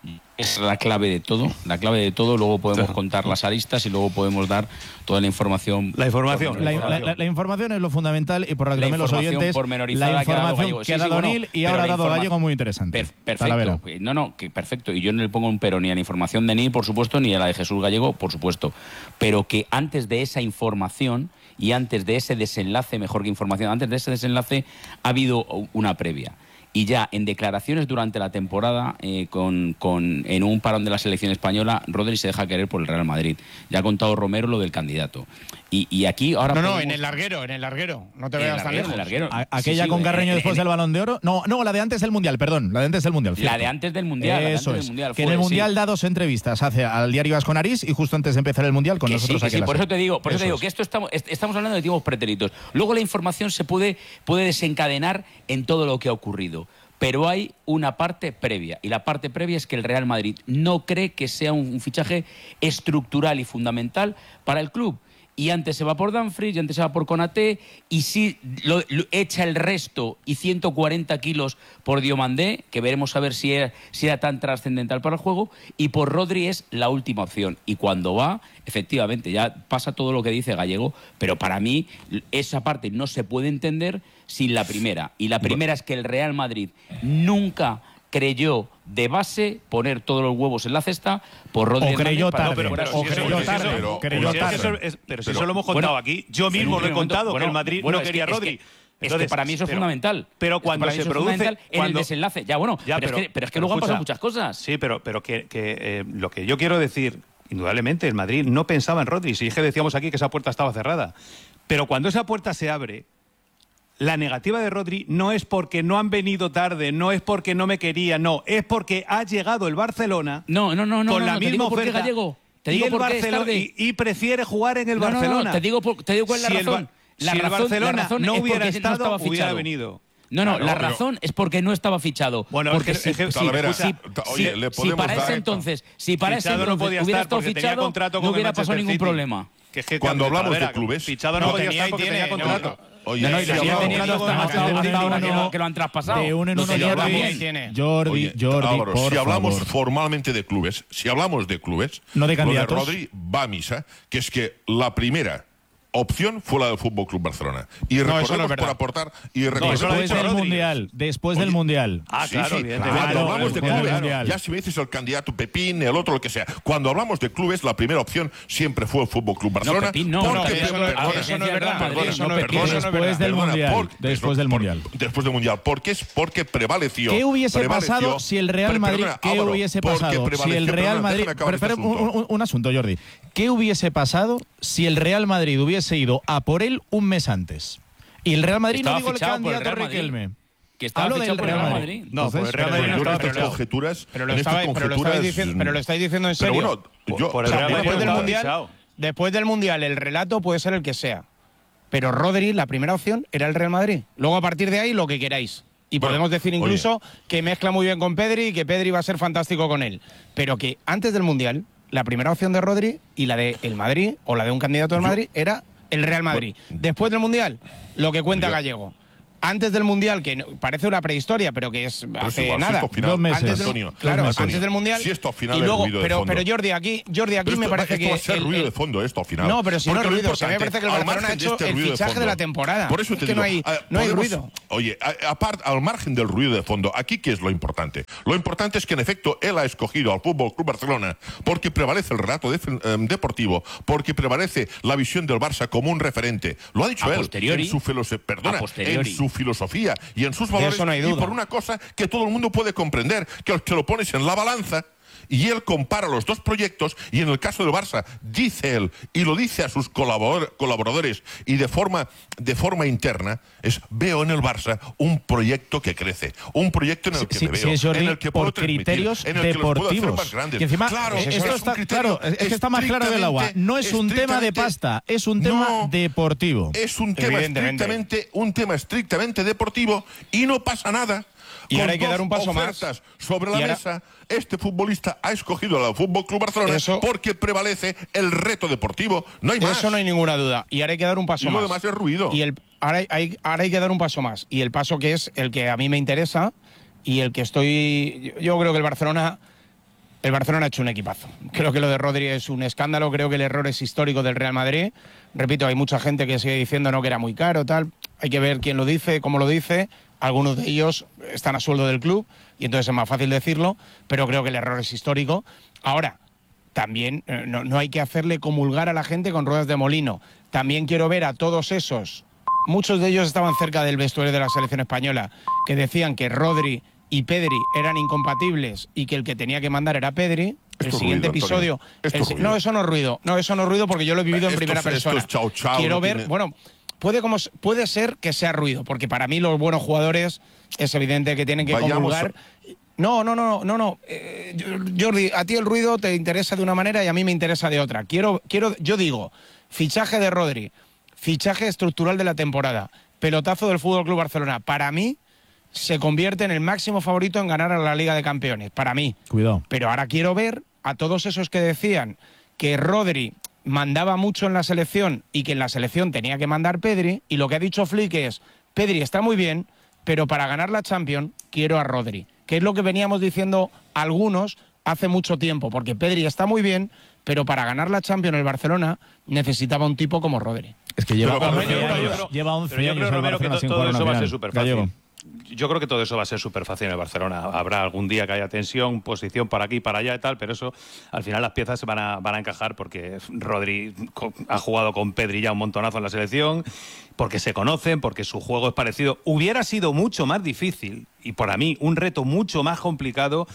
es la clave de todo, la clave de todo, luego podemos contar las aristas y luego podemos dar toda la información. La información. La, la, la, la información es lo fundamental y por la que también los oyentes, la información que ha dado Nil y ahora ha dado Gallego muy interesante. Per, perfecto, no, no, que perfecto, y yo no le pongo un pero ni a la información de Nil, por supuesto, ni a la de Jesús Gallego, por supuesto, pero que antes de esa información y antes de ese desenlace, mejor que información, antes de ese desenlace ha habido una previa. Y ya en declaraciones durante la temporada, eh, con, con, en un parón de la selección española, Rodri se deja querer por el Real Madrid. Ya ha contado Romero lo del candidato. Y, y aquí ahora... No, podemos... no, en el larguero, en el larguero. No te En el veas tan larguero, lejos. en el larguero. A- aquella Sí, sí, con Carreño en- después en- del Balón de Oro. No, no, la de antes del Mundial, perdón. La de antes del Mundial. La cierto. de antes del Mundial. la de Eso antes es. del mundial Que en fue, el Mundial sí. da dos entrevistas hace al diario Asconarís y justo antes de empezar el Mundial con Que nosotros sí, que aquí sí, en la por SER. eso te digo, por eso, te digo es. que esto estamos, est- estamos hablando de tiempos pretéritos. Luego la información se puede, puede desencadenar en todo lo que ha ocurrido. Pero hay una parte previa, y la parte previa es que el Real Madrid no cree que sea un, un fichaje estructural y fundamental para el club. Y antes se va por Dumfries, y antes se va por Konaté, y si lo, lo echa el resto y ciento cuarenta kilos por Diomandé, que veremos a ver si era, si era tan trascendental para el juego, y por Rodri es la última opción. Y cuando va, efectivamente, ya pasa todo lo que dice Gallego, pero para mí esa parte no se puede entender sin la primera. Y la primera es que el Real Madrid nunca creyó de base poner todos los huevos en la cesta por Rodri O creyó Hernández para tarde, que fuera o su creyó segundo. tarde, Pero, creyó pero si es tarde. que eso es- pero si Pero- eso lo hemos contado Bueno, aquí. Yo en mismo un lo he primer momento, contado, que bueno, el Madrid bueno, no es quería a que- es Rodri. que- Es que Entonces, para mí eso es pero- fundamental. Pero Es que cuando para mí se eso es produce... fundamental en cuando- el desenlace. Ya, bueno, Ya, pero, es que, pero es que luego han escucha, pasado muchas cosas. Sí, pero, pero que, que, eh, lo que yo quiero decir, indudablemente, el Madrid no pensaba en Rodri. Si es que decíamos aquí que esa puerta estaba cerrada. Pero cuando esa puerta se abre, la negativa de Rodri no es porque no han venido tarde, no es porque no me quería, no, es porque ha llegado el Barcelona No, no, no, no, con no, la no, te misma digo por qué, oferta Gallego. Te y, digo el por qué es Barcelona- tarde. y, y prefiere jugar en el No, no, no, Barcelona. te digo, por- te digo cuál es la Si el razón. Ba- La si el razón- Barcelona la razón no es hubiera porque estado, estaba hubiera fichado. venido. No, no, Claro, la pero- razón es porque no estaba fichado. Bueno, porque es que- si, es que- si- Talavera, si- ta- si- oye, le si podemos para dar- ese entonces, si para ese Fichado no entonces podía hubiera estar estado porque tenía fichado, contrato no con el hubiera pasado Manchester ningún City. problema. Que es que Cuando hablamos de Talavera, clubes- Fichado no, No, podía tenía estar y porque tiene, tenía no, contrato. Oye, No, no, y si lo sigue hablamos- teniendo hasta, hasta hasta uno hasta en ahora que, uno, lo, que lo han traspasado. de uno en Lo uno, tenía Jordi, también. ahí tiene. Jordi, Oye, Jordi, Álvaro, por si hablamos favor. formalmente de clubes, si hablamos de clubes, No de lo candidatos. Rodri va a misa, que es que la primera opción fue la del Fútbol Club Barcelona. Y No, eso no recordemos es verdad. por aportar y eso lo ha recordemos dicho Después del Rodri. Mundial, después Oye, del Mundial. Ah, Sí, claro, sí. evidentemente. Cuando Claro, hablamos de claro, clubes, mundial. ya si me dices el candidato Pepín, el otro, lo que sea. Cuando hablamos de clubes, la primera opción siempre fue el Fútbol Club Barcelona. Pepín no, porque- no, Pepín, eso no- perdona, eso no es verdad, perdona, eso no es- perdona, eso no es perdona, Después del perdona, Mundial, por- después del por- Mundial. Después del Mundial. Porque es porque prevaleció. ¿Qué hubiese prevaleció- pasado si el Real Pero, Madrid, perdona, qué Álvaro, hubiese porque pasado si el prevaleció- Real perdona, Madrid, déjame acabar este Espera, un, asunto. un- un asunto, Jordi, ¿qué hubiese pasado si el Real Madrid hubiese ido a por él un mes antes? Y el Real Madrid, Estaba no digo el fichado por el candidato Real Madrid. Riquelme. Que estaba Hablo fichado del por el Real Real Madrid. Madrid. No, pues el Real Madrid no yo estaba en estas fichado. conjeturas, Pero lo en estas estabais, pero lo estabais conjeturas, diciendo, pero lo estáis diciendo en pero serio. bueno, yo- Por el pero Real bueno, Madrid después del estaba mundial, fichado. después del mundial, el relato puede ser el que sea. Pero Rodri, la primera opción era el Real Madrid. Luego a partir de ahí lo que queráis. Y Bueno, podemos decir incluso que mezcla muy bien con Pedri y que Pedri va a ser fantástico con él. Pero que antes del mundial, la primera opción de Rodri y la de el Madrid o la de un candidato del Madrid era el Real Madrid. Después del mundial, lo que cuenta Yo- Gallego. Antes del mundial, que no- parece una prehistoria, pero que es Pero es hace igual, si nada. esto final, Dos meses. Antes del, Antonio, claro, Antonio, antes del mundial. si esto al final y es luego, ruido de pero, fondo. pero Jordi, aquí, Jordi, aquí Pero me esto- parece esto que va a ser el- ruido el- de fondo esto al final. No, pero si no Porque es lo ruido, si a mí me importante, parece que el al Barcelona ha margen de hecho este el ruido de fichaje de fondo, la temporada. Por eso Es te que digo, no hay- a- no hay podemos- ruido. Oye, a- aparte, al margen del ruido de fondo, aquí ¿qué es lo importante? Lo importante es que en efecto él ha escogido al Fútbol Club Barcelona porque prevalece el relato def- em, deportivo, porque prevalece la visión del Barça como un referente. Lo ha dicho A él posteriori. en su filosofía, perdona, A posteriori. en su filosofía y en sus De valores. eso no hay Y duda. por una cosa que todo el mundo puede comprender, que te lo pones en la balanza y él compara los dos proyectos y en el caso del Barça dice él y lo dice a sus colabor- colaboradores y de forma de forma interna es veo en el Barça un proyecto que crece, un proyecto en el que Sí, me veo, sí, es Jordi, en el que puedo por transmitir, criterios en el que los puedo hacer deportivos. más grandes. Que encima, claro, eh, eso esto es está un criterio claro, es que está más claro que el agua. No es un tema de estrictamente- pasta, es un tema No, deportivo. Es un tema Evidentemente. estrictamente, un tema estrictamente deportivo y no pasa nada. Y Con ahora hay que dos dar un paso más. ofertas sobre la Y ahora- mesa, este futbolista ha escogido al Fútbol Club Barcelona Eso- porque prevalece el reto deportivo. No hay más. Eso no hay ninguna duda. Y ahora hay que dar un paso Y lo más. demás es ruido. Y el, ahora, hay- hay, ahora hay que dar un paso más. Y el paso que es el que a mí me interesa y el que estoy. Yo, yo creo que el Barcelona. El Barcelona ha hecho un equipazo. Creo que lo de Rodri es un escándalo. Creo que el error es histórico del Real Madrid. Repito, hay mucha gente que sigue diciendo no que era muy caro, tal. Hay que ver quién lo dice, cómo lo dice. Algunos de ellos están a sueldo del club y entonces es más fácil decirlo, pero creo que el error es histórico. Ahora, también eh, no, no hay que hacerle comulgar a la gente con ruedas de molino. también quiero ver a todos esos, muchos de ellos estaban cerca del vestuario de la selección española, que decían que Rodri y Pedri eran incompatibles y que el que tenía que mandar era Pedri. El Esto siguiente ruido, episodio... Esto el, ruido. no, eso no es ruido. No, eso no es ruido porque yo lo he vivido en Esto primera es- esto persona. es chao, chao, Quiero no ver... tiene- Bueno, puede, como, puede ser que sea ruido, porque para mí los buenos jugadores es evidente que tienen que Vayamos comulgar... No, no, no, no, no. Eh, Jordi, a ti el ruido te interesa de una manera y a mí me interesa de otra. Quiero, quiero, yo digo, fichaje de Rodri, fichaje estructural de la temporada, pelotazo del Fútbol Club Barcelona. Para mí se convierte en el máximo favorito en ganar a la Liga de Campeones. Para mí. Cuidado. Pero ahora quiero ver a todos esos que decían que Rodri mandaba mucho en la selección y que en la selección tenía que mandar Pedri, y lo que ha dicho Flick es, Pedri está muy bien, pero para ganar la Champions quiero a Rodri, que es lo que veníamos diciendo algunos hace mucho tiempo, porque Pedri está muy bien, pero para ganar la Champions el Barcelona necesitaba un tipo como Rodri. Es que lleva Pero, once yo creo- años, yo creo- lleva once pero yo años creo, el Romero, que Barcelona to- sin todo jugar eso una va a final. ser súper Gallego. fácil. Yo creo que todo eso va a ser súper fácil en el Barcelona. Habrá algún día que haya tensión, posición para aquí, para allá y tal, pero eso al final las piezas se van a, van a encajar porque Rodri co- ha jugado con Pedri ya un montonazo en la selección, porque se conocen, porque su juego es parecido. Hubiera sido mucho más difícil y para mí un reto mucho más complicado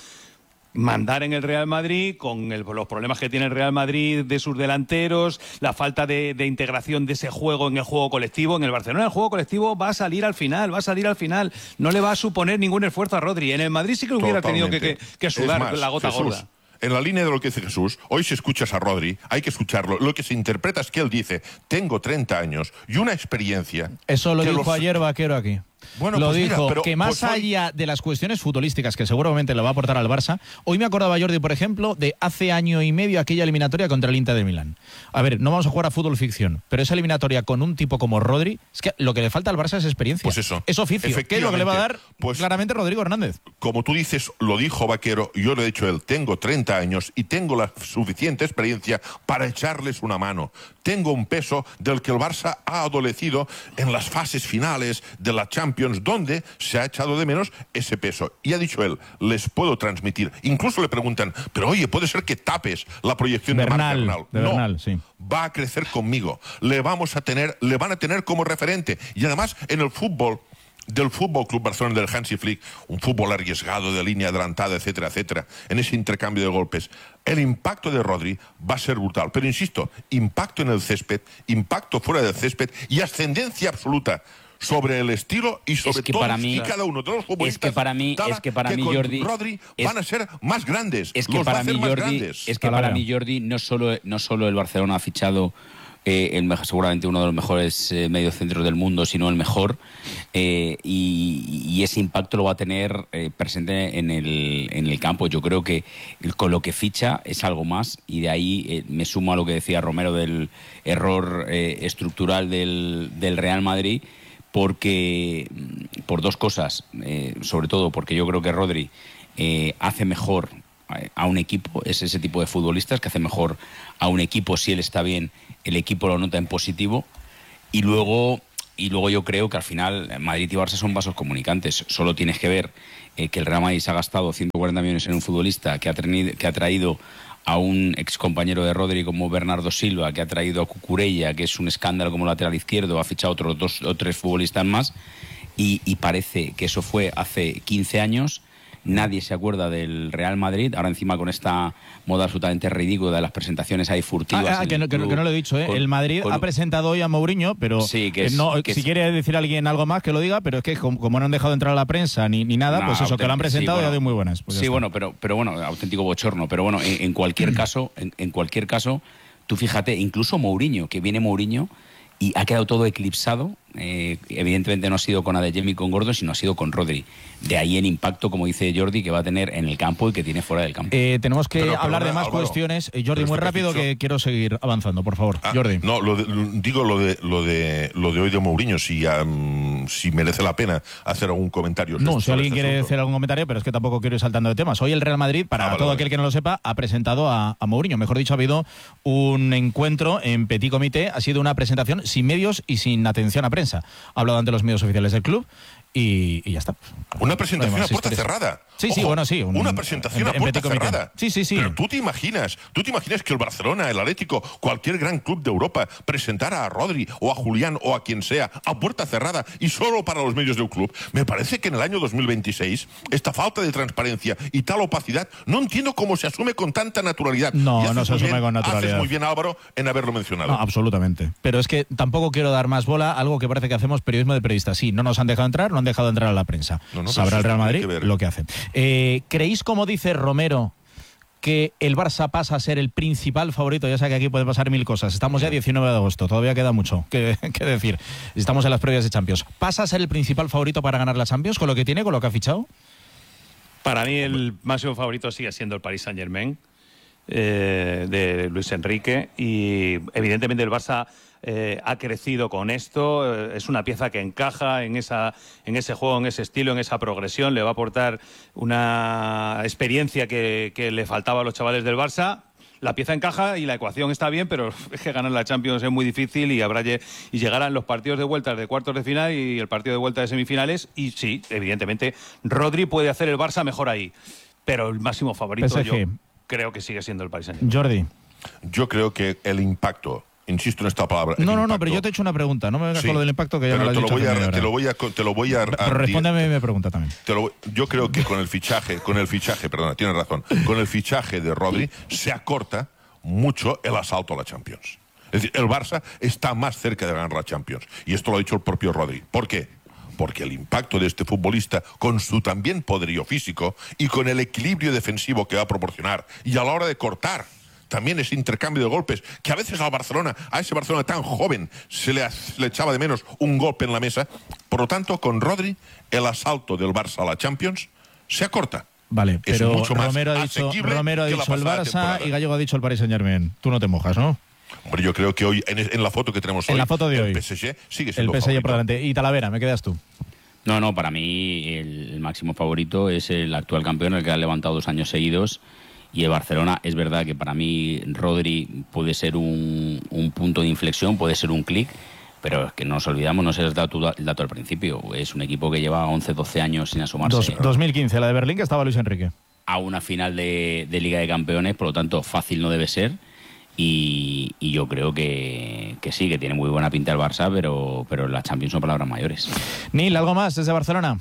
mandar en el Real Madrid con el- los problemas que tiene el Real Madrid de sus delanteros, la falta de, de integración de ese juego en el juego colectivo. En el Barcelona el juego colectivo va a salir al final, va a salir al final. No le va a suponer ningún esfuerzo a Rodri. En el Madrid sí que hubiera tenido que, que- Totalmente. que sudar Es más, la gota Jesús, gorda. En la línea de lo que dice Jesús, hoy si escuchas a Rodri, hay que escucharlo. Lo que se interpreta es que él dice, tengo treinta años y una experiencia... Eso lo que dijo los- ayer Vaquero aquí. Bueno, lo pues mira, dijo, pero- que más pues hoy- allá de las cuestiones futbolísticas que seguramente le va a aportar al Barça, hoy me acordaba Jordi, por ejemplo, de hace año y medio aquella eliminatoria contra el Inter de Milán. A ver, no vamos a jugar a fútbol ficción, pero esa eliminatoria con un tipo como Rodri, es que lo que le falta al Barça es experiencia. Pues eso. Es oficio, que es lo que le va a dar Pues- claramente Rodrigo Hernández. Como tú dices, lo dijo Vaquero, yo lo he dicho él, tengo treinta años y tengo la suficiente experiencia para echarles una mano. Tengo un peso del que el Barça ha adolecido en las fases finales de la Champions, donde se ha echado de menos ese peso. Y ha dicho él, les puedo transmitir. Incluso le preguntan, pero oye, puede ser que tapes la proyección Bernal, de Marc Bernal. de No, Bernal, sí. va a crecer conmigo. Le vamos a tener, le van a tener como referente. Y además, en el fútbol del Fútbol Club Barcelona, del Hansi Flick, un fútbol arriesgado de línea adelantada, etcétera, etcétera, en ese intercambio de golpes, el impacto de Rodri va a ser brutal. Pero insisto, impacto en el césped, impacto fuera del césped y ascendencia absoluta sobre el estilo y sobre Es que todos para mí- y cada uno de los futbolistas. es que para mí- Tala, es que para mí, con Jordi, Rodri es- van a ser más grandes. Es que los va a para hacer mí, más Jordi, grandes. es que para mí, Jordi, no solo, no solo el Barcelona ha fichado eh, el, mejor- seguramente uno de los mejores eh, mediocentros del mundo, sino el mejor, eh, y, y ese impacto lo va a tener eh, presente en el, en el campo. Yo creo que con lo que ficha es algo más, y de ahí eh, me sumo a lo que decía Romero del error eh, estructural del, del Real Madrid, porque mm, por dos cosas, eh, sobre todo porque yo creo que Rodri eh, hace mejor a un equipo, es ese tipo de futbolistas que hace mejor a un equipo. Si él está bien, el equipo lo nota en positivo, y luego y luego yo creo que al final Madrid y Barça son vasos comunicantes. Solo tienes que ver eh, que el Real Madrid se ha gastado ciento cuarenta millones en un futbolista que ha, traído, que ha traído a un ex compañero de Rodri como Bernardo Silva, que ha traído a Cucurella, que es un escándalo como lateral izquierdo, ha fichado otros dos o tres futbolistas más, y, y parece que eso fue hace quince años. Nadie se acuerda del Real Madrid, ahora encima con esta moda absolutamente ridícula de las presentaciones ahí furtivas. Ah, ah, en que, el no, que no- club. que no lo he dicho, ¿eh? Con- el Madrid con- ha presentado hoy a Mourinho, pero Sí, que eh, es- no, que si es- quiere decir alguien algo más que lo diga, pero es que como, como no han dejado entrar a la prensa ni, ni nada, No, pues eso, que lo han auténtico- presentado sí, ya bueno, de muy buenas. Pues ya sí, está. bueno, pero, pero bueno, auténtico bochorno. Pero bueno, en, en cualquier caso, en, en cualquier caso, tú fíjate, incluso Mourinho, que viene Mourinho y ha quedado todo eclipsado. Eh, evidentemente no ha sido con Adeyemi y con Gordon, sino ha sido con Rodri. De ahí el impacto, como dice Jordi, que va a tener en el campo y que tiene fuera del campo. Eh, tenemos que Pero, hablar de perdona, más Álvaro, cuestiones. Eh, Jordi, pero muy esto que has rápido, dicho- que quiero seguir avanzando, por favor. Ah, Jordi. No, lo de- lo- digo lo de lo de lo de hoy de Mourinho, si, am, si merece la pena hacer algún comentario. No, sobre si alguien este quiere asunto. hacer algún comentario, pero es que tampoco quiero ir saltando de temas. Hoy el Real Madrid, para Ah, vale, todo vale. aquel que no lo sepa, ha presentado a, a Mourinho. Mejor dicho, ha habido un encuentro en Petit Comité. Ha sido una presentación sin medios y sin atención a prensa. Ha hablado ante los medios oficiales del club y, y ya está. Una presentación No hay a más puerta historias. cerrada. Sí, sí, Ojo, bueno, sí. Un, una presentación en, a en puerta petit comité. cerrada. Sí, sí, sí. Pero tú te imaginas, tú te imaginas que el Barcelona, el Atlético, cualquier gran club de Europa presentara a Rodri o a Julián o a quien sea a puerta cerrada y solo para los medios del club. Me parece que en el año dos mil veintiséis esta falta de transparencia y tal opacidad no entiendo cómo se asume con tanta naturalidad. No, Y haces no se muy asume bien- con naturalidad. Haces muy bien, Álvaro, en haberlo mencionado. No, absolutamente. Pero es que tampoco quiero dar más bola a algo que parece que hacemos periodismo de periodistas. Sí, no nos han dejado entrar, no han dejado entrar a la prensa. No, no, Sabrá pero el Real eso Madrid tiene que ver. lo que hace. Eh, ¿Creéis, como dice Romero, que el Barça pasa a ser el principal favorito? Ya sé que aquí pueden pasar mil cosas. Estamos ya diecinueve de agosto, todavía queda mucho que, que decir. Estamos en las previas de Champions. ¿Pasa a ser el principal favorito para ganar la Champions con lo que tiene, con lo que ha fichado? Para mí el máximo favorito sigue siendo el Paris Saint-Germain, eh, de Luis Enrique, y evidentemente el Barça eh, ha crecido con esto, eh, es una pieza que encaja en, esa, en ese juego, en ese estilo, en esa progresión, le va a aportar una experiencia que, que le faltaba a los chavales del Barça. La pieza encaja y la ecuación está bien, pero es que ganar la Champions es muy difícil y habrá lle- y llegarán los partidos de vuelta de cuartos de final y el partido de vuelta de semifinales, y sí, evidentemente Rodri puede hacer el Barça mejor ahí, pero el máximo favorito P S G. yo creo que sigue siendo el Paris Saint-Germain. Jordi. Yo creo que el impacto, insisto en esta palabra. el No, no, no, impacto- pero yo te he hecho una pregunta. No me vengas Sí, con lo del impacto, que ya me pero lo has te lo dicho voy hace a, media hora. te lo voy a, te lo voy a, Pero a- respóndeme mi pregunta también. Te lo- yo creo que con el fichaje, con el fichaje, perdona, tienes razón, con el fichaje de Rodri se acorta mucho el asalto a la Champions. Es decir, el Barça está más cerca de ganar la Champions. Y esto lo ha dicho el propio Rodri. ¿Por qué? Porque el impacto de este futbolista, con su también poderío físico y con el equilibrio defensivo que va a proporcionar, y a la hora de cortar, también ese intercambio de golpes, que a veces al Barcelona, a ese Barcelona tan joven, se le, le echaba de menos un golpe en la mesa. Por lo tanto, con Rodri, el asalto del Barça a la Champions se acorta. Vale, Es pero mucho más Romero ha dicho, asequible Romero ha que la dicho el pasada Barça temporada. y Gallego ha dicho el Paris Saint-Germain. Tú no te mojas, ¿no? Hombre, yo creo que hoy, en, en la foto que tenemos hoy, En la foto de el hoy. P S G sigue El siendo P S G favorito. por delante. Y Talavera, me quedas tú. No, no, para mí el, el máximo favorito es el actual campeón, el que ha levantado dos años seguidos. Y el Barcelona, es verdad que para mí Rodri puede ser un, un punto de inflexión, puede ser un clic, pero es que no nos olvidamos, no se les da tu da- el dato al principio. Es un equipo que lleva once, doce años sin asomarse Dos- dos mil quince, la de Berlín, que estaba Luis Enrique. a una final de, de Liga de Campeones, por lo tanto fácil no debe ser. Y, y yo creo que, que sí, que tiene muy buena pinta el Barça, pero, pero las Champions son palabras mayores. Nil, ¿algo más desde Barcelona?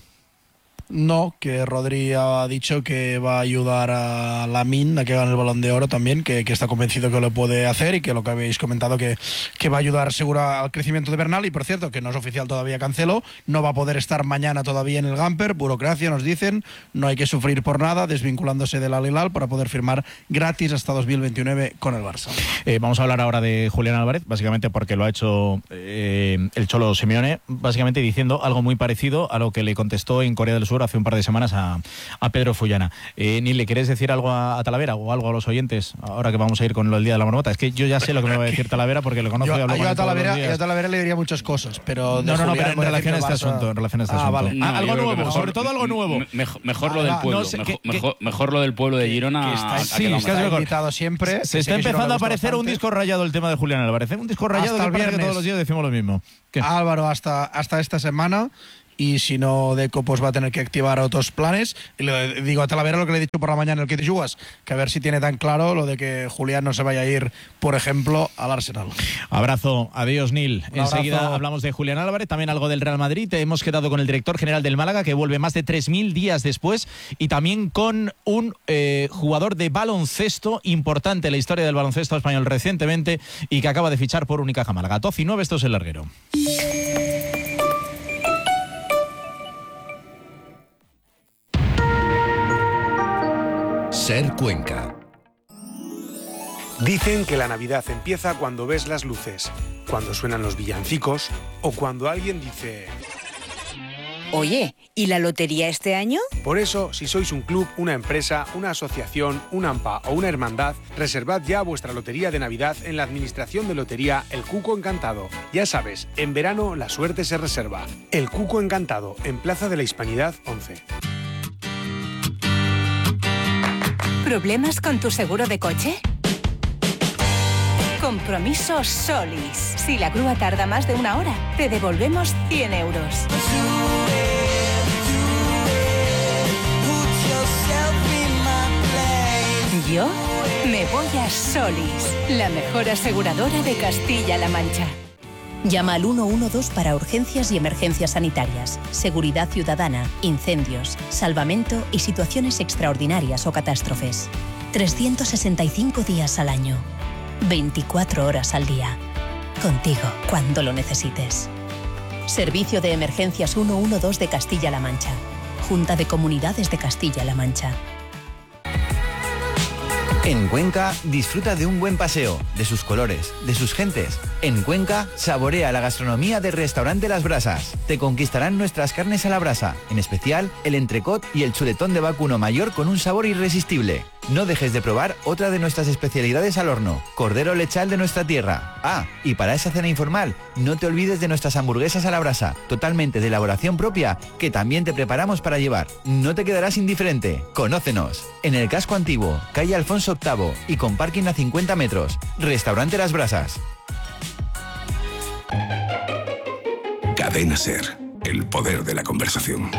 No, que Rodri ha dicho que va a ayudar a Lamine a que gane el Balón de Oro también, que, que está convencido que lo puede hacer y que lo que habéis comentado que, que va a ayudar seguro al crecimiento de Bernal. Y por cierto, que no es oficial todavía Cancelo, no va a poder estar mañana todavía en el Gamper, burocracia nos dicen, no hay que sufrir por nada, desvinculándose del Al Hilal para poder firmar gratis hasta dos mil veintinueve con el Barça. Eh, vamos a hablar ahora de Julián Álvarez, básicamente porque lo ha hecho eh, el Cholo Simeone, básicamente diciendo algo muy parecido a lo que le contestó en Corea del Sur hace un par de semanas a, a Pedro Fullana. Eh, Nil, ¿le querés decir algo a, a Talavera o algo a los oyentes ahora que vamos a ir con lo del Día de la Marmota? Es que yo ya sé lo que me va a decir Talavera porque lo conozco Yo, y hablo yo con a él todos los Talavera, días. yo a Talavera le diría muchas cosas, pero... de No, no, no, Julián pero en voy a relación a decir este que el Barça- asunto, en relación a este Ah, asunto. vale. Ah, algo yo creo nuevo, que mejor- sobre todo algo nuevo. me- Mejor, mejor lo Ah, del va, pueblo, no sé, mejor, que- mejor, mejor lo del pueblo de Girona. está- a- a sí, que vamos que a- es Está mejor. invitado siempre. Se que sé está que si no empezando le a gusta parecer un bastante. disco rayado el tema de Julián Álvarez. ¿eh? Un disco rayado Hasta que el parece que viernes. todos los días decimos lo mismo. ¿Qué? Álvaro, hasta, hasta esta semana. Y si no, Deco pues va a tener que activar otros planes. Y le digo a Talavera lo que le he dicho por la mañana en el que te jugas, que a ver si tiene tan claro lo de que Julián no se vaya a ir, por ejemplo, al Arsenal. Abrazo, adiós Nil. Un abrazo. Enseguida hablamos de Julián Álvarez, también algo del Real Madrid. Hemos quedado con el director general del Málaga, que vuelve más de tres mil días después, y también con un eh, jugador de baloncesto importante en la historia del baloncesto español recientemente y que acaba de fichar por Unicaja Málaga. doce y nueve, esto es El Larguero. Ser Cuenca. Dicen que la Navidad empieza cuando ves las luces, cuando suenan los villancicos o cuando alguien dice... Oye, ¿y la lotería este año? Por eso, si sois un club, una empresa, una asociación, un AMPA o una hermandad, reservad ya vuestra lotería de Navidad en la Administración de Lotería El Cuco Encantado. Ya sabes, en verano la suerte se reserva. El Cuco Encantado, en Plaza de la Hispanidad once. ¿Problemas con tu seguro de coche? Compromiso Solis. Si la grúa tarda más de una hora, te devolvemos cien euros. yo me voy a Solís, la mejor aseguradora de Castilla-La Mancha. Llama al uno uno dos para urgencias y emergencias sanitarias, seguridad ciudadana, incendios, salvamento y situaciones extraordinarias o catástrofes. trescientos sesenta y cinco días al año, veinticuatro horas al día. Contigo cuando lo necesites. Servicio de Emergencias ciento doce de Castilla-La Mancha. Junta de Comunidades de Castilla-La Mancha. En Cuenca, disfruta de un buen paseo, de sus colores, de sus gentes. En Cuenca, saborea la gastronomía del restaurante Las Brasas. Te conquistarán nuestras carnes a la brasa, en especial el entrecot y el chuletón de vacuno mayor con un sabor irresistible. No dejes de probar otra de nuestras especialidades al horno, cordero lechal de nuestra tierra. Ah, y para esa cena informal, no te olvides de nuestras hamburguesas a la brasa, totalmente de elaboración propia, que también te preparamos para llevar. No te quedarás indiferente. Conócenos. En el casco antiguo, calle Alfonso octavo y con parking a cincuenta metros. Restaurante Las Brasas. Cadena SER. El poder de la conversación.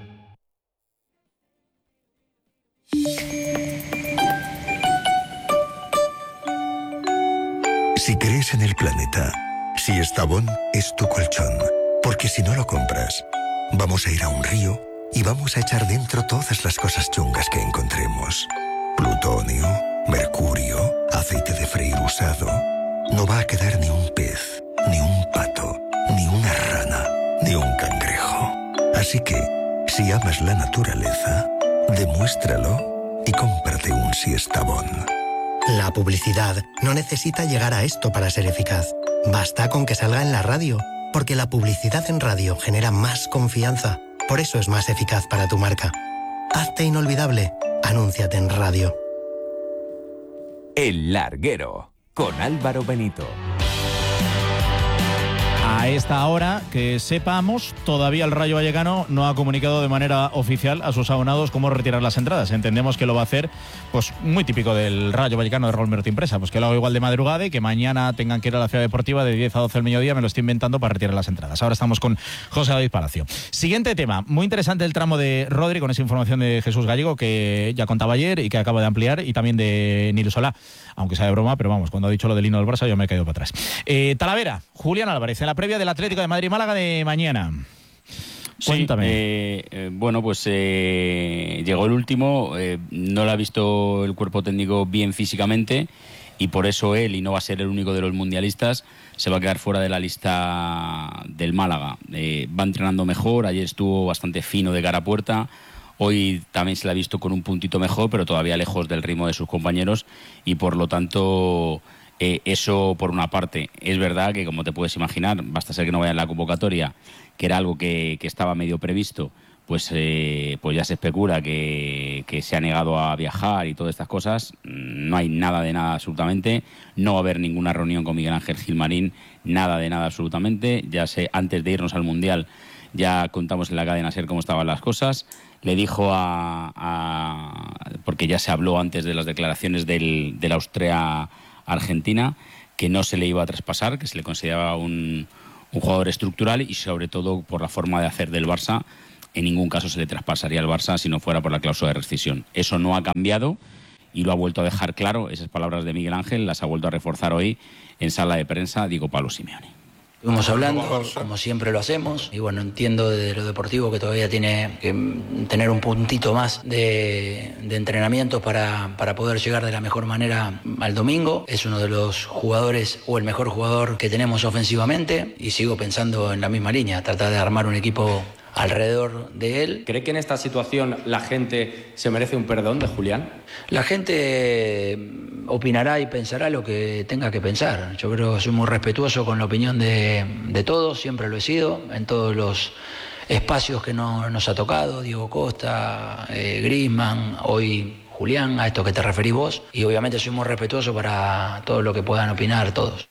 Si crees en el planeta, si Estavón es tu colchón, porque si no lo compras, vamos a ir a un río y vamos a echar dentro todas las cosas chungas que encontremos. Plutonio, mercurio, aceite de freír usado. No va a quedar ni un pez, ni un pato, ni una rana, ni un cangrejo. Así que, si amas la naturaleza, demuéstralo y cómprate un Siestabón. La publicidad no necesita llegar a esto para ser eficaz. Basta con que salga en la radio, porque la publicidad en radio genera más confianza. Por eso es más eficaz para tu marca. Hazte inolvidable. Anúnciate en radio. El Larguero, con Álvaro Benito. A esta hora, que sepamos, todavía el Rayo Vallecano no ha comunicado de manera oficial a sus abonados cómo retirar las entradas. Entendemos que lo va a hacer, pues muy típico del Rayo Vallecano de Raúl Meroti Impresa, pues que lo haga igual de madrugada y que mañana tengan que ir a la Ciudad Deportiva de diez a doce del mediodía, me lo estoy inventando, para retirar las entradas. Ahora estamos con José David Palacio. Siguiente tema, muy interesante el tramo de Rodri, con esa información de Jesús Gallego que ya contaba ayer y que acaba de ampliar, y también de Nilo Solá, aunque sea de broma, pero vamos, cuando ha dicho lo del himno del Barça yo me he caído para atrás. Eh, Talavera, Julián Álvarez, en la previa del Atlético de Madrid-Málaga de mañana. Cuéntame. Sí, eh, eh, bueno, pues eh, llegó el último, eh, no lo ha visto el cuerpo técnico bien físicamente y por eso él, y no va a ser el único de los mundialistas, se va a quedar fuera de la lista del Málaga. Eh, va entrenando mejor, ayer estuvo bastante fino de cara a puerta. Hoy también se la ha visto con un puntito mejor, pero todavía lejos del ritmo de sus compañeros y por lo tanto eh, eso por una parte. Es verdad que, como te puedes imaginar, basta ser que no vaya en la convocatoria, que era algo que, que estaba medio previsto, pues, eh, pues ya se especula que, que se ha negado a viajar y todas estas cosas. No hay nada de nada absolutamente, no va a haber ninguna reunión con Miguel Ángel Gilmarín, nada de nada absolutamente. Ya sé, antes de irnos al Mundial ya contamos en la cadena SER cómo estaban las cosas. Le dijo a, a... porque ya se habló antes de las declaraciones del, de la Austria-Argentina, que no se le iba a traspasar, que se le consideraba un, un jugador estructural y sobre todo por la forma de hacer del Barça, en ningún caso se le traspasaría al Barça si no fuera por la cláusula de rescisión. Eso no ha cambiado y lo ha vuelto a dejar claro. Esas palabras de Miguel Ángel las ha vuelto a reforzar hoy en sala de prensa Diego Pablo Simeone. Estuvimos hablando, como siempre lo hacemos, y bueno, entiendo de lo deportivo que todavía tiene que tener un puntito más de, de entrenamiento para, para poder llegar de la mejor manera al domingo. Es uno de los jugadores, o el mejor jugador que tenemos ofensivamente, y sigo pensando en la misma línea, tratar de armar un equipo alrededor de él. ¿Cree que en esta situación la gente se merece un perdón de Julián? La gente opinará y pensará lo que tenga que pensar. Yo creo que soy muy respetuoso con la opinión de, de todos, siempre lo he sido, en todos los espacios que no, nos ha tocado, Diego Costa, eh, Griezmann, hoy Julián, a esto que te referís vos, y obviamente soy muy respetuoso para todo lo que puedan opinar todos.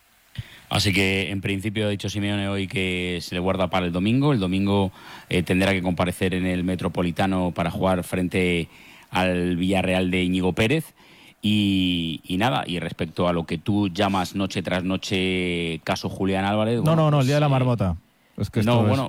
Así que, en principio, ha dicho Simeone hoy que se le guarda para el domingo. El domingo eh, tendrá que comparecer en el Metropolitano para jugar frente al Villarreal de Íñigo Pérez. Y, y nada, y respecto a lo que tú llamas noche tras noche caso Julián Álvarez... No, bueno, no, no, pues, el día de la marmota. Es que no, es... bueno,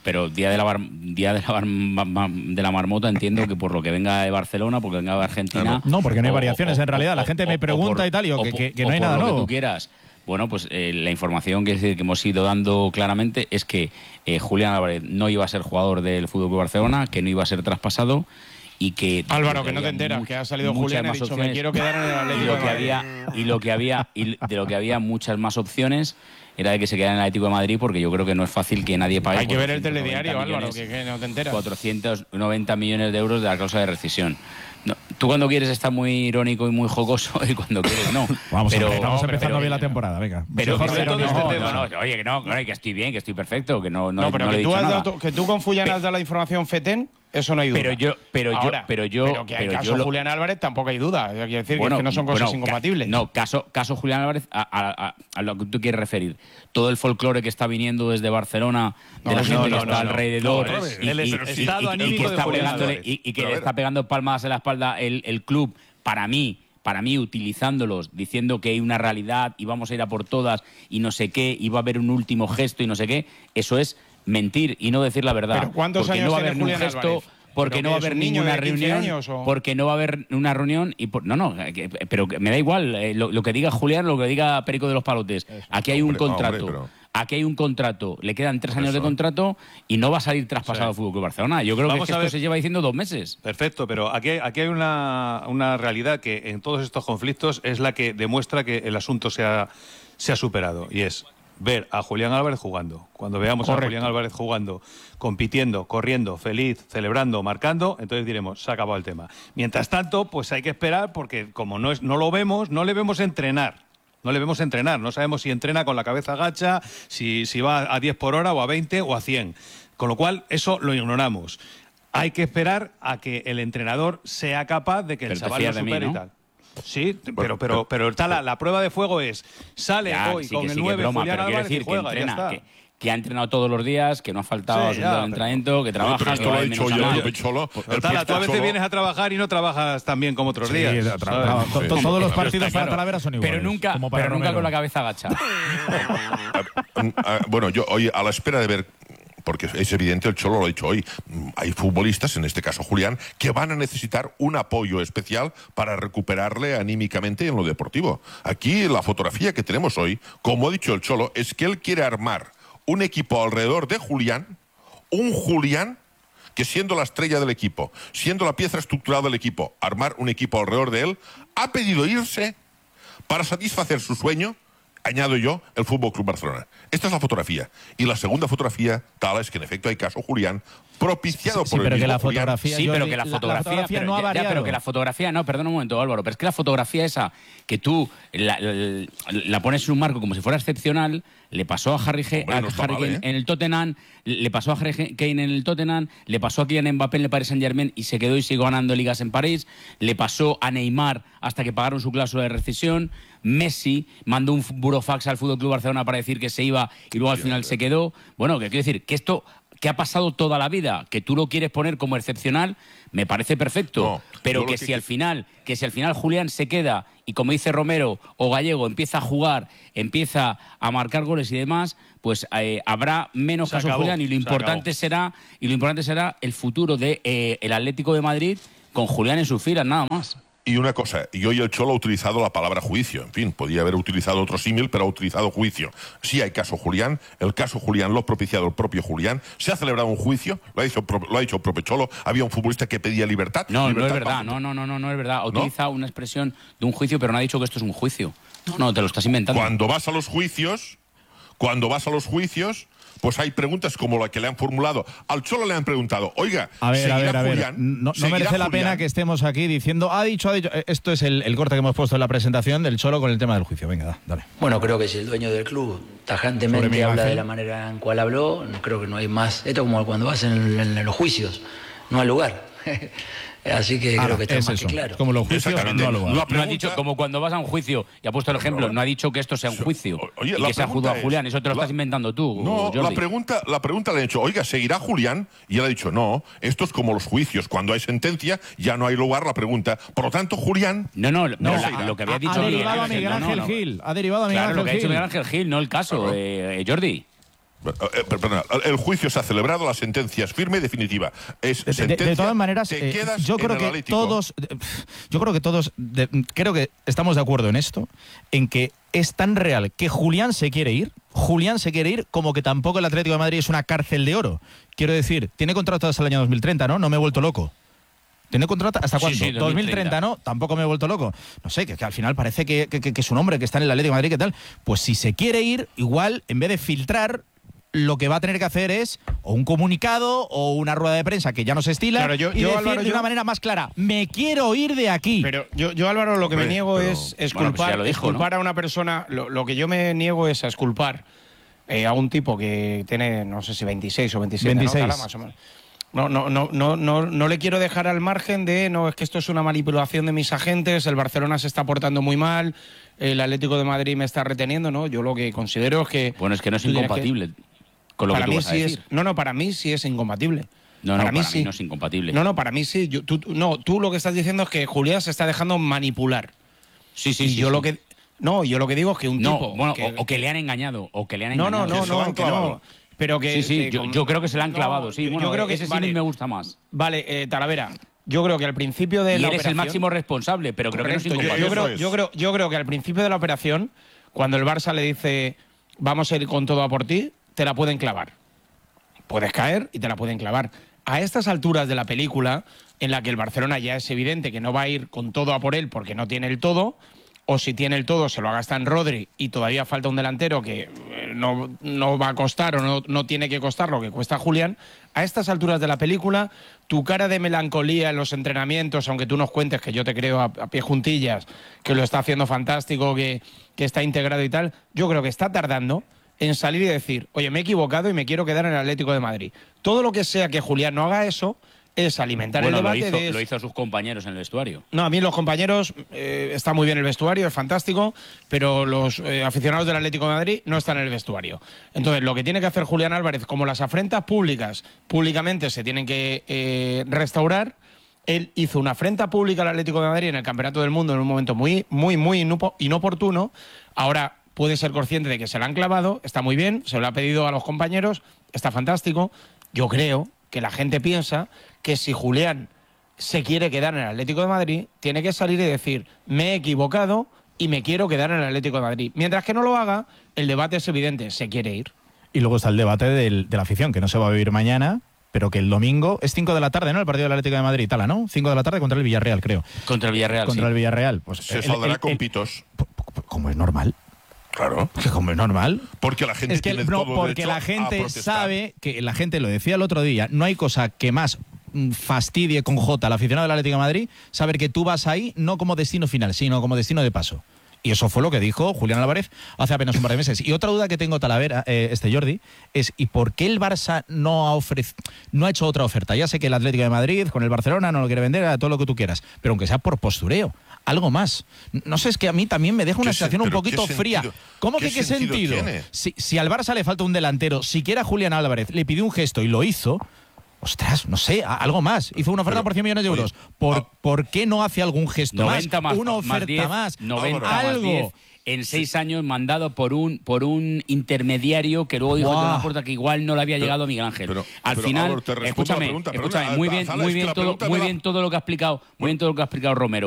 pero día de la bar, día de la, bar, de la marmota entiendo que por lo que venga de Barcelona, porque venga de Argentina. No, porque no hay o, variaciones o, en realidad. O, la gente o, me pregunta por, y tal, y yo, que, que, que no hay por nada lo nuevo. Que tú quieras. Bueno, pues eh, la información que, que hemos ido dando claramente es que eh, Julián Álvarez no iba a ser jugador del F C Barcelona, que no iba a ser traspasado y que Álvaro, que no te enteras, que ha salido Julián y ha dicho me quiero quedar en el Atlético y lo que había y lo que había y de lo que había muchas más opciones era de que se quedara en el Atlético de Madrid, porque yo creo que no es fácil que nadie pague. Hay que ver el telediario, Álvaro, que, que no te enteras. cuatrocientos noventa millones de euros de la cláusula de rescisión. No, tú cuando quieres estás muy irónico y muy jocoso y cuando quieres no. Vamos, pero, hombre, estamos no, empezando pero, bien la temporada, venga. Pero, Mejor pero, de no, no, no, no, no, oye, que no, que estoy bien, que estoy perfecto, que no, no, no pero no que, le he tú dicho has nada. dado, que tú con Fullán has dado la información FETEN, eso no hay duda. Pero yo, pero yo, Ahora, pero yo, pero que hay pero caso yo lo, Julián Álvarez tampoco hay duda. Quiero decir bueno, que, es que no son cosas bueno, incompatibles. Ca, no, caso, caso Julián Álvarez a, a, a, a lo que tú quieres referir. Todo el folclore que está viniendo desde Barcelona, de no, la gente no, que no, está no, alrededor, no, y, el y, estado y, anímico y que de está Julián pegándole Álvarez. y, y que Pero le a ver. está pegando palmas en la espalda el, el club, para mí. Para mí, utilizándolos, diciendo que hay una realidad y vamos a ir a por todas y no sé qué, y va a haber un último gesto y no sé qué, eso es mentir y no decir la verdad. ¿Pero cuántos porque años no va a tiene haber ningún Julián gesto, Álvarez? porque ¿Pero no va a que es haber un niño ninguna de quince reunión, años, o? porque no va a haber una reunión y por, no, no, que, pero que me da igual eh, lo, lo que diga Julián, lo que diga Perico de los Palotes. Aquí hay un Hombre, contrato. hombre, pero- Aquí hay un contrato, le quedan tres años de contrato y no va a salir traspasado al F C Barcelona. Yo creo Vamos que, a esto ver. se lleva diciendo dos meses. Perfecto, pero aquí, aquí hay una, una realidad que en todos estos conflictos es la que demuestra que el asunto se ha, se ha superado, y es ver a Julián Álvarez jugando. Cuando veamos Correcto. a Julián Álvarez jugando, compitiendo, corriendo, feliz, celebrando, marcando, entonces diremos, se ha acabado el tema. Mientras tanto, pues hay que esperar, porque como no, es, no lo vemos, no le vemos entrenar. No le vemos entrenar, no sabemos si entrena con la cabeza gacha, si, si va a diez por hora o a veinte o a cien. Con lo cual, eso lo ignoramos. Hay que esperar a que el entrenador sea capaz de que el Pero te chaval fías lo de mí, supere ¿no? y tal. Sí, pero, pero, pero está la, la prueba de fuego es, sale Ya, hoy sí, con que el sí, que nueve broma, Julián pero quiero Álvarez y decir que juega, ya entrena, está. que, que ha entrenado todos los días, que no ha faltado Sí, absolutamente ya, al entrenamiento, que trabaja, pero esto que lo va ha de dicho menos a yo, más. el Picholo. Pero, Tala, tú a veces vienes a trabajar y no trabajas tan bien como otros Sí, días. tra- ¿sabes? tra- to- to- todos los Pero partidos está para claro. Talavera son iguales. Pero nunca, como para pero nunca Romero. con la cabeza agacha. Ah, bueno, yo, oye, a la espera de ver, porque es evidente, el Cholo lo ha dicho hoy, hay futbolistas, en este caso Julián, que van a necesitar un apoyo especial para recuperarle anímicamente en lo deportivo. Aquí la fotografía que tenemos hoy, como ha dicho el Cholo, es que él quiere armar un equipo alrededor de Julián, un Julián que siendo la estrella del equipo, siendo la pieza estructural del equipo, armar un equipo alrededor de él, ha pedido irse para satisfacer su sueño, añado yo, el Fútbol Club Barcelona. Esta es la fotografía. Y la segunda fotografía, tal es que en efecto hay caso Julián, propiciado Sí, por el pero que mismo la Julián. fotografía, Sí, Jordi, pero que la la- fotografía, la fotografía pero, no ha ya- ya, variado. pero que la fotografía, no, perdón un momento, Álvaro, pero es que la fotografía esa que tú la, la- la pones en un marco como si fuera excepcional, le pasó a Harry, Ge- Hombre, a no está Harry mal, Kane ¿eh? en el Tottenham, le pasó a Harry Kane en el Tottenham, le pasó a Kylian Mbappé en el Paris Saint-Germain y se quedó y siguió ganando ligas en París, le pasó a Neymar hasta que pagaron su cláusula de rescisión, Messi mandó un burofax al F C Barcelona para decir que se iba y luego al final se quedó. Bueno, que quiero decir que esto que ha pasado toda la vida, que tú lo quieres poner como excepcional, me parece perfecto. No, pero yo lo que, que si al qui- final, que si al final Julián se queda y como dice Romero o Gallego empieza a jugar, empieza a marcar goles y demás, pues eh, habrá menos Se caso acabó, Julián y lo se importante acabó. será y lo importante será el futuro de eh, el Atlético de Madrid con Julián en sus filas, nada más. Y una cosa, y hoy el Cholo ha utilizado la palabra juicio. En fin, podía haber utilizado otro símil, pero ha utilizado juicio. Sí hay caso Julián, el caso Julián lo ha propiciado el propio Julián. Se ha celebrado un juicio, lo ha dicho, lo ha dicho el propio Cholo. Había un futbolista que pedía libertad. No, libertad no es verdad, para- no, no, no, no, no es verdad. Ha utilizado una expresión de un juicio, pero no ha dicho que esto es un juicio. No, no, te lo estás inventando. Cuando vas a los juicios, cuando vas a los juicios, pues hay preguntas como la que le han formulado. Al Cholo le han preguntado, oiga, A ver, a ¿seguirá ver, a ver. Julián? No, no ¿Seguirá merece la Julián? pena que estemos aquí diciendo, ha dicho, ha dicho. Eh, Esto es el, el corte que hemos puesto en la presentación del Cholo con el tema del juicio. Venga, da, dale. Bueno, creo que si el dueño del club Sobre tajantemente Miguel habla Ángel. de la manera en cual habló, no creo que no hay más. Esto es como cuando vas en, en- en los juicios, no hay lugar. Así que Ahora, creo que está es más eso. que claro. Como los juicios, Exactamente. no lo va. La No ha pregunta- dicho, como cuando vas a un juicio, y ha puesto el ejemplo, no ha dicho que esto sea un juicio Oye, y la que se ha pregunta juzgado a es- Julián. Eso te lo la- estás inventando tú, No, Jordi. la pregunta, la pregunta le han hecho, oiga, ¿seguirá Julián? Y él ha dicho, no, esto es como los juicios. Cuando hay sentencia, ya no hay lugar la pregunta. Por lo tanto, Julián... No, no, pero No, la- seguirá. lo que había Ha- dicho ha Miguel derivado a Ángel, Miguel no, no, Ángel no. Gil. Ha derivado a Miguel Claro, lo que ha Ángel dicho Gil. Miguel Ángel Gil, no el caso, Claro. eh, eh, Jordi. Eh, perdona, el juicio se ha celebrado, la sentencia es firme y definitiva. Es de, sentencia, de, de todas maneras, te eh, quedas yo creo en el que Atlético. todos, yo creo que todos, de, creo que estamos de acuerdo en esto, en que es tan real que Julián se quiere ir, Julián se quiere ir, como que tampoco el Atlético de Madrid es una cárcel de oro. Quiero decir, tiene contrato hasta el año dos mil treinta, ¿no? No me he vuelto loco. ¿Tiene contrato hasta cuándo? Sí, sí, dos mil treinta, ¿no? Tampoco me he vuelto loco. No sé, que, que al final parece que, que, que es un hombre que está en el Atlético de Madrid, ¿qué tal? Pues si se quiere ir, igual, en vez de filtrar, lo que va a tener que hacer es o un comunicado o una rueda de prensa que ya no se estila Claro, yo- y yo, decir Álvaro, de yo- una manera más clara, me quiero ir de aquí. Pero yo, yo Álvaro, lo que me Hombre, niego pero- es, es bueno, pues culpar, ya lo dijo, es culpar a una persona. Lo, lo que yo me niego es a exculpar eh, a un tipo que tiene, no sé si veintiséis o veintisiete, ¿no? veintiséis. Tala, más o menos. No, no, no, no, no, no le quiero dejar al margen de, no, es que esto es una manipulación de mis agentes, el Barcelona se está portando muy mal, el Atlético de Madrid me está reteniendo, ¿no? Yo lo que considero es que... Bueno, es que no es tú tienes que- incompatible con lo para que tú mí vas a sí decir. es, no, no, para mí sí es incompatible. No, no, para mí, sí. no es incompatible. No, no, para mí sí. Yo- tú, tú- no, tú lo que estás diciendo es que Julián se está dejando manipular. Sí, sí, Y sí. yo sí. lo que no, yo lo que digo es que un No, tipo bueno, que- o, o que le han engañado, o que le han no, engañado. no, no, no, que no. Pero que Sí, sí, que yo, con- yo creo que se le han no, clavado, sí. yo- Bueno, yo creo que ese sí vale, me gusta más. Vale, eh, Talavera. Yo creo que al principio de Y la eres el operación- máximo responsable, pero creo que no es Correcto, yo- incompatible. yo, creo, yo, creo, yo creo que al principio de la operación, cuando el Barça le dice vamos a ir con todo a por ti, te la pueden clavar. Puedes caer y te la pueden clavar. A estas alturas de la película, en la que el Barcelona ya es evidente que no va a ir con todo a por él porque no tiene el todo, o si tiene el todo se lo gasta en Rodri y todavía falta un delantero que eh, no, no va a costar o no, no tiene que costar lo que cuesta Julián, a estas alturas de la película, tu cara de melancolía en los entrenamientos, aunque tú nos cuentes que yo te creo a, a pie juntillas, que lo está haciendo fantástico, que, que está integrado y tal, yo creo que está tardando en salir y decir, oye, me he equivocado y me quiero quedar en el Atlético de Madrid. Todo lo que sea que Julián no haga eso es alimentar Bueno, el lo debate hizo, de... lo hizo a sus compañeros en el vestuario. No, a mí los compañeros, eh, está muy bien el vestuario, es fantástico, pero los eh, aficionados del Atlético de Madrid no están en el vestuario. Entonces, lo que tiene que hacer Julián Álvarez, como las afrentas públicas públicamente se tienen que eh, restaurar, él hizo una afrenta pública al Atlético de Madrid en el Campeonato del Mundo en un momento muy, muy, muy inupo- inoportuno. Ahora puede ser consciente de que se la han clavado, está muy bien, se lo ha pedido a los compañeros, está fantástico. Yo creo que la gente piensa que si Julián se quiere quedar en el Atlético de Madrid, tiene que salir y decir, me he equivocado y me quiero quedar en el Atlético de Madrid. Mientras que no lo haga, el debate es evidente, se quiere ir. Y luego está el debate del- de la afición, que no se va a vivir mañana, pero que el domingo es cinco de la tarde, ¿no? El partido del Atlético de Madrid, Tala, ¿no? cinco de la tarde contra el Villarreal, creo. Contra el Villarreal, Contra sí. el Villarreal. Pues Se el- saldrá el- con el- pitos. Como es normal. Claro. Que como es normal. Porque la gente Es que tiene no, todo porque derecho la a gente protestar. sabe que la gente lo decía el otro día, no hay cosa que más mm, fastidie con J al aficionado del Atlético de Madrid, saber que tú vas ahí no como destino final, sino como destino de paso. Y eso fue lo que dijo Julián Álvarez hace apenas un par de meses. Y otra duda que tengo, Talavera, eh, este Jordi, es ¿y por qué el Barça no ha ofrec- no ha hecho otra oferta? Ya sé que el Atlético de Madrid con el Barcelona no lo quiere vender, a todo lo que tú quieras, pero aunque sea por postureo, algo más. No sé, es que a mí también me deja una ¿Qué se- sensación un pero qué poquito fría. sentido- ¿Cómo qué que qué sentido sentido? tiene? Si, si al Barça le falta un delantero, siquiera Julián Álvarez le pidió un gesto y lo hizo, ostras, no sé, a- algo más. Hizo una oferta Pero, por cien millones de euros. oye, ¿Por, ah, ¿Por qué no hace algún gesto noventa más, Una más oferta diez, más. noventa Álvaro. más Algo. diez en seis años mandado por un por un intermediario que luego dijo Buah. de una puerta que igual no le había llegado a Miguel Ángel. pero- Al pero, final, Álvaro, te respondo la escúchame, pregunta, perdona, escúchame, muy bien, Zala, muy es que bien la todo, pregunta muy me la- bien todo lo que ha explicado, muy bien todo lo que ha explicado Romero.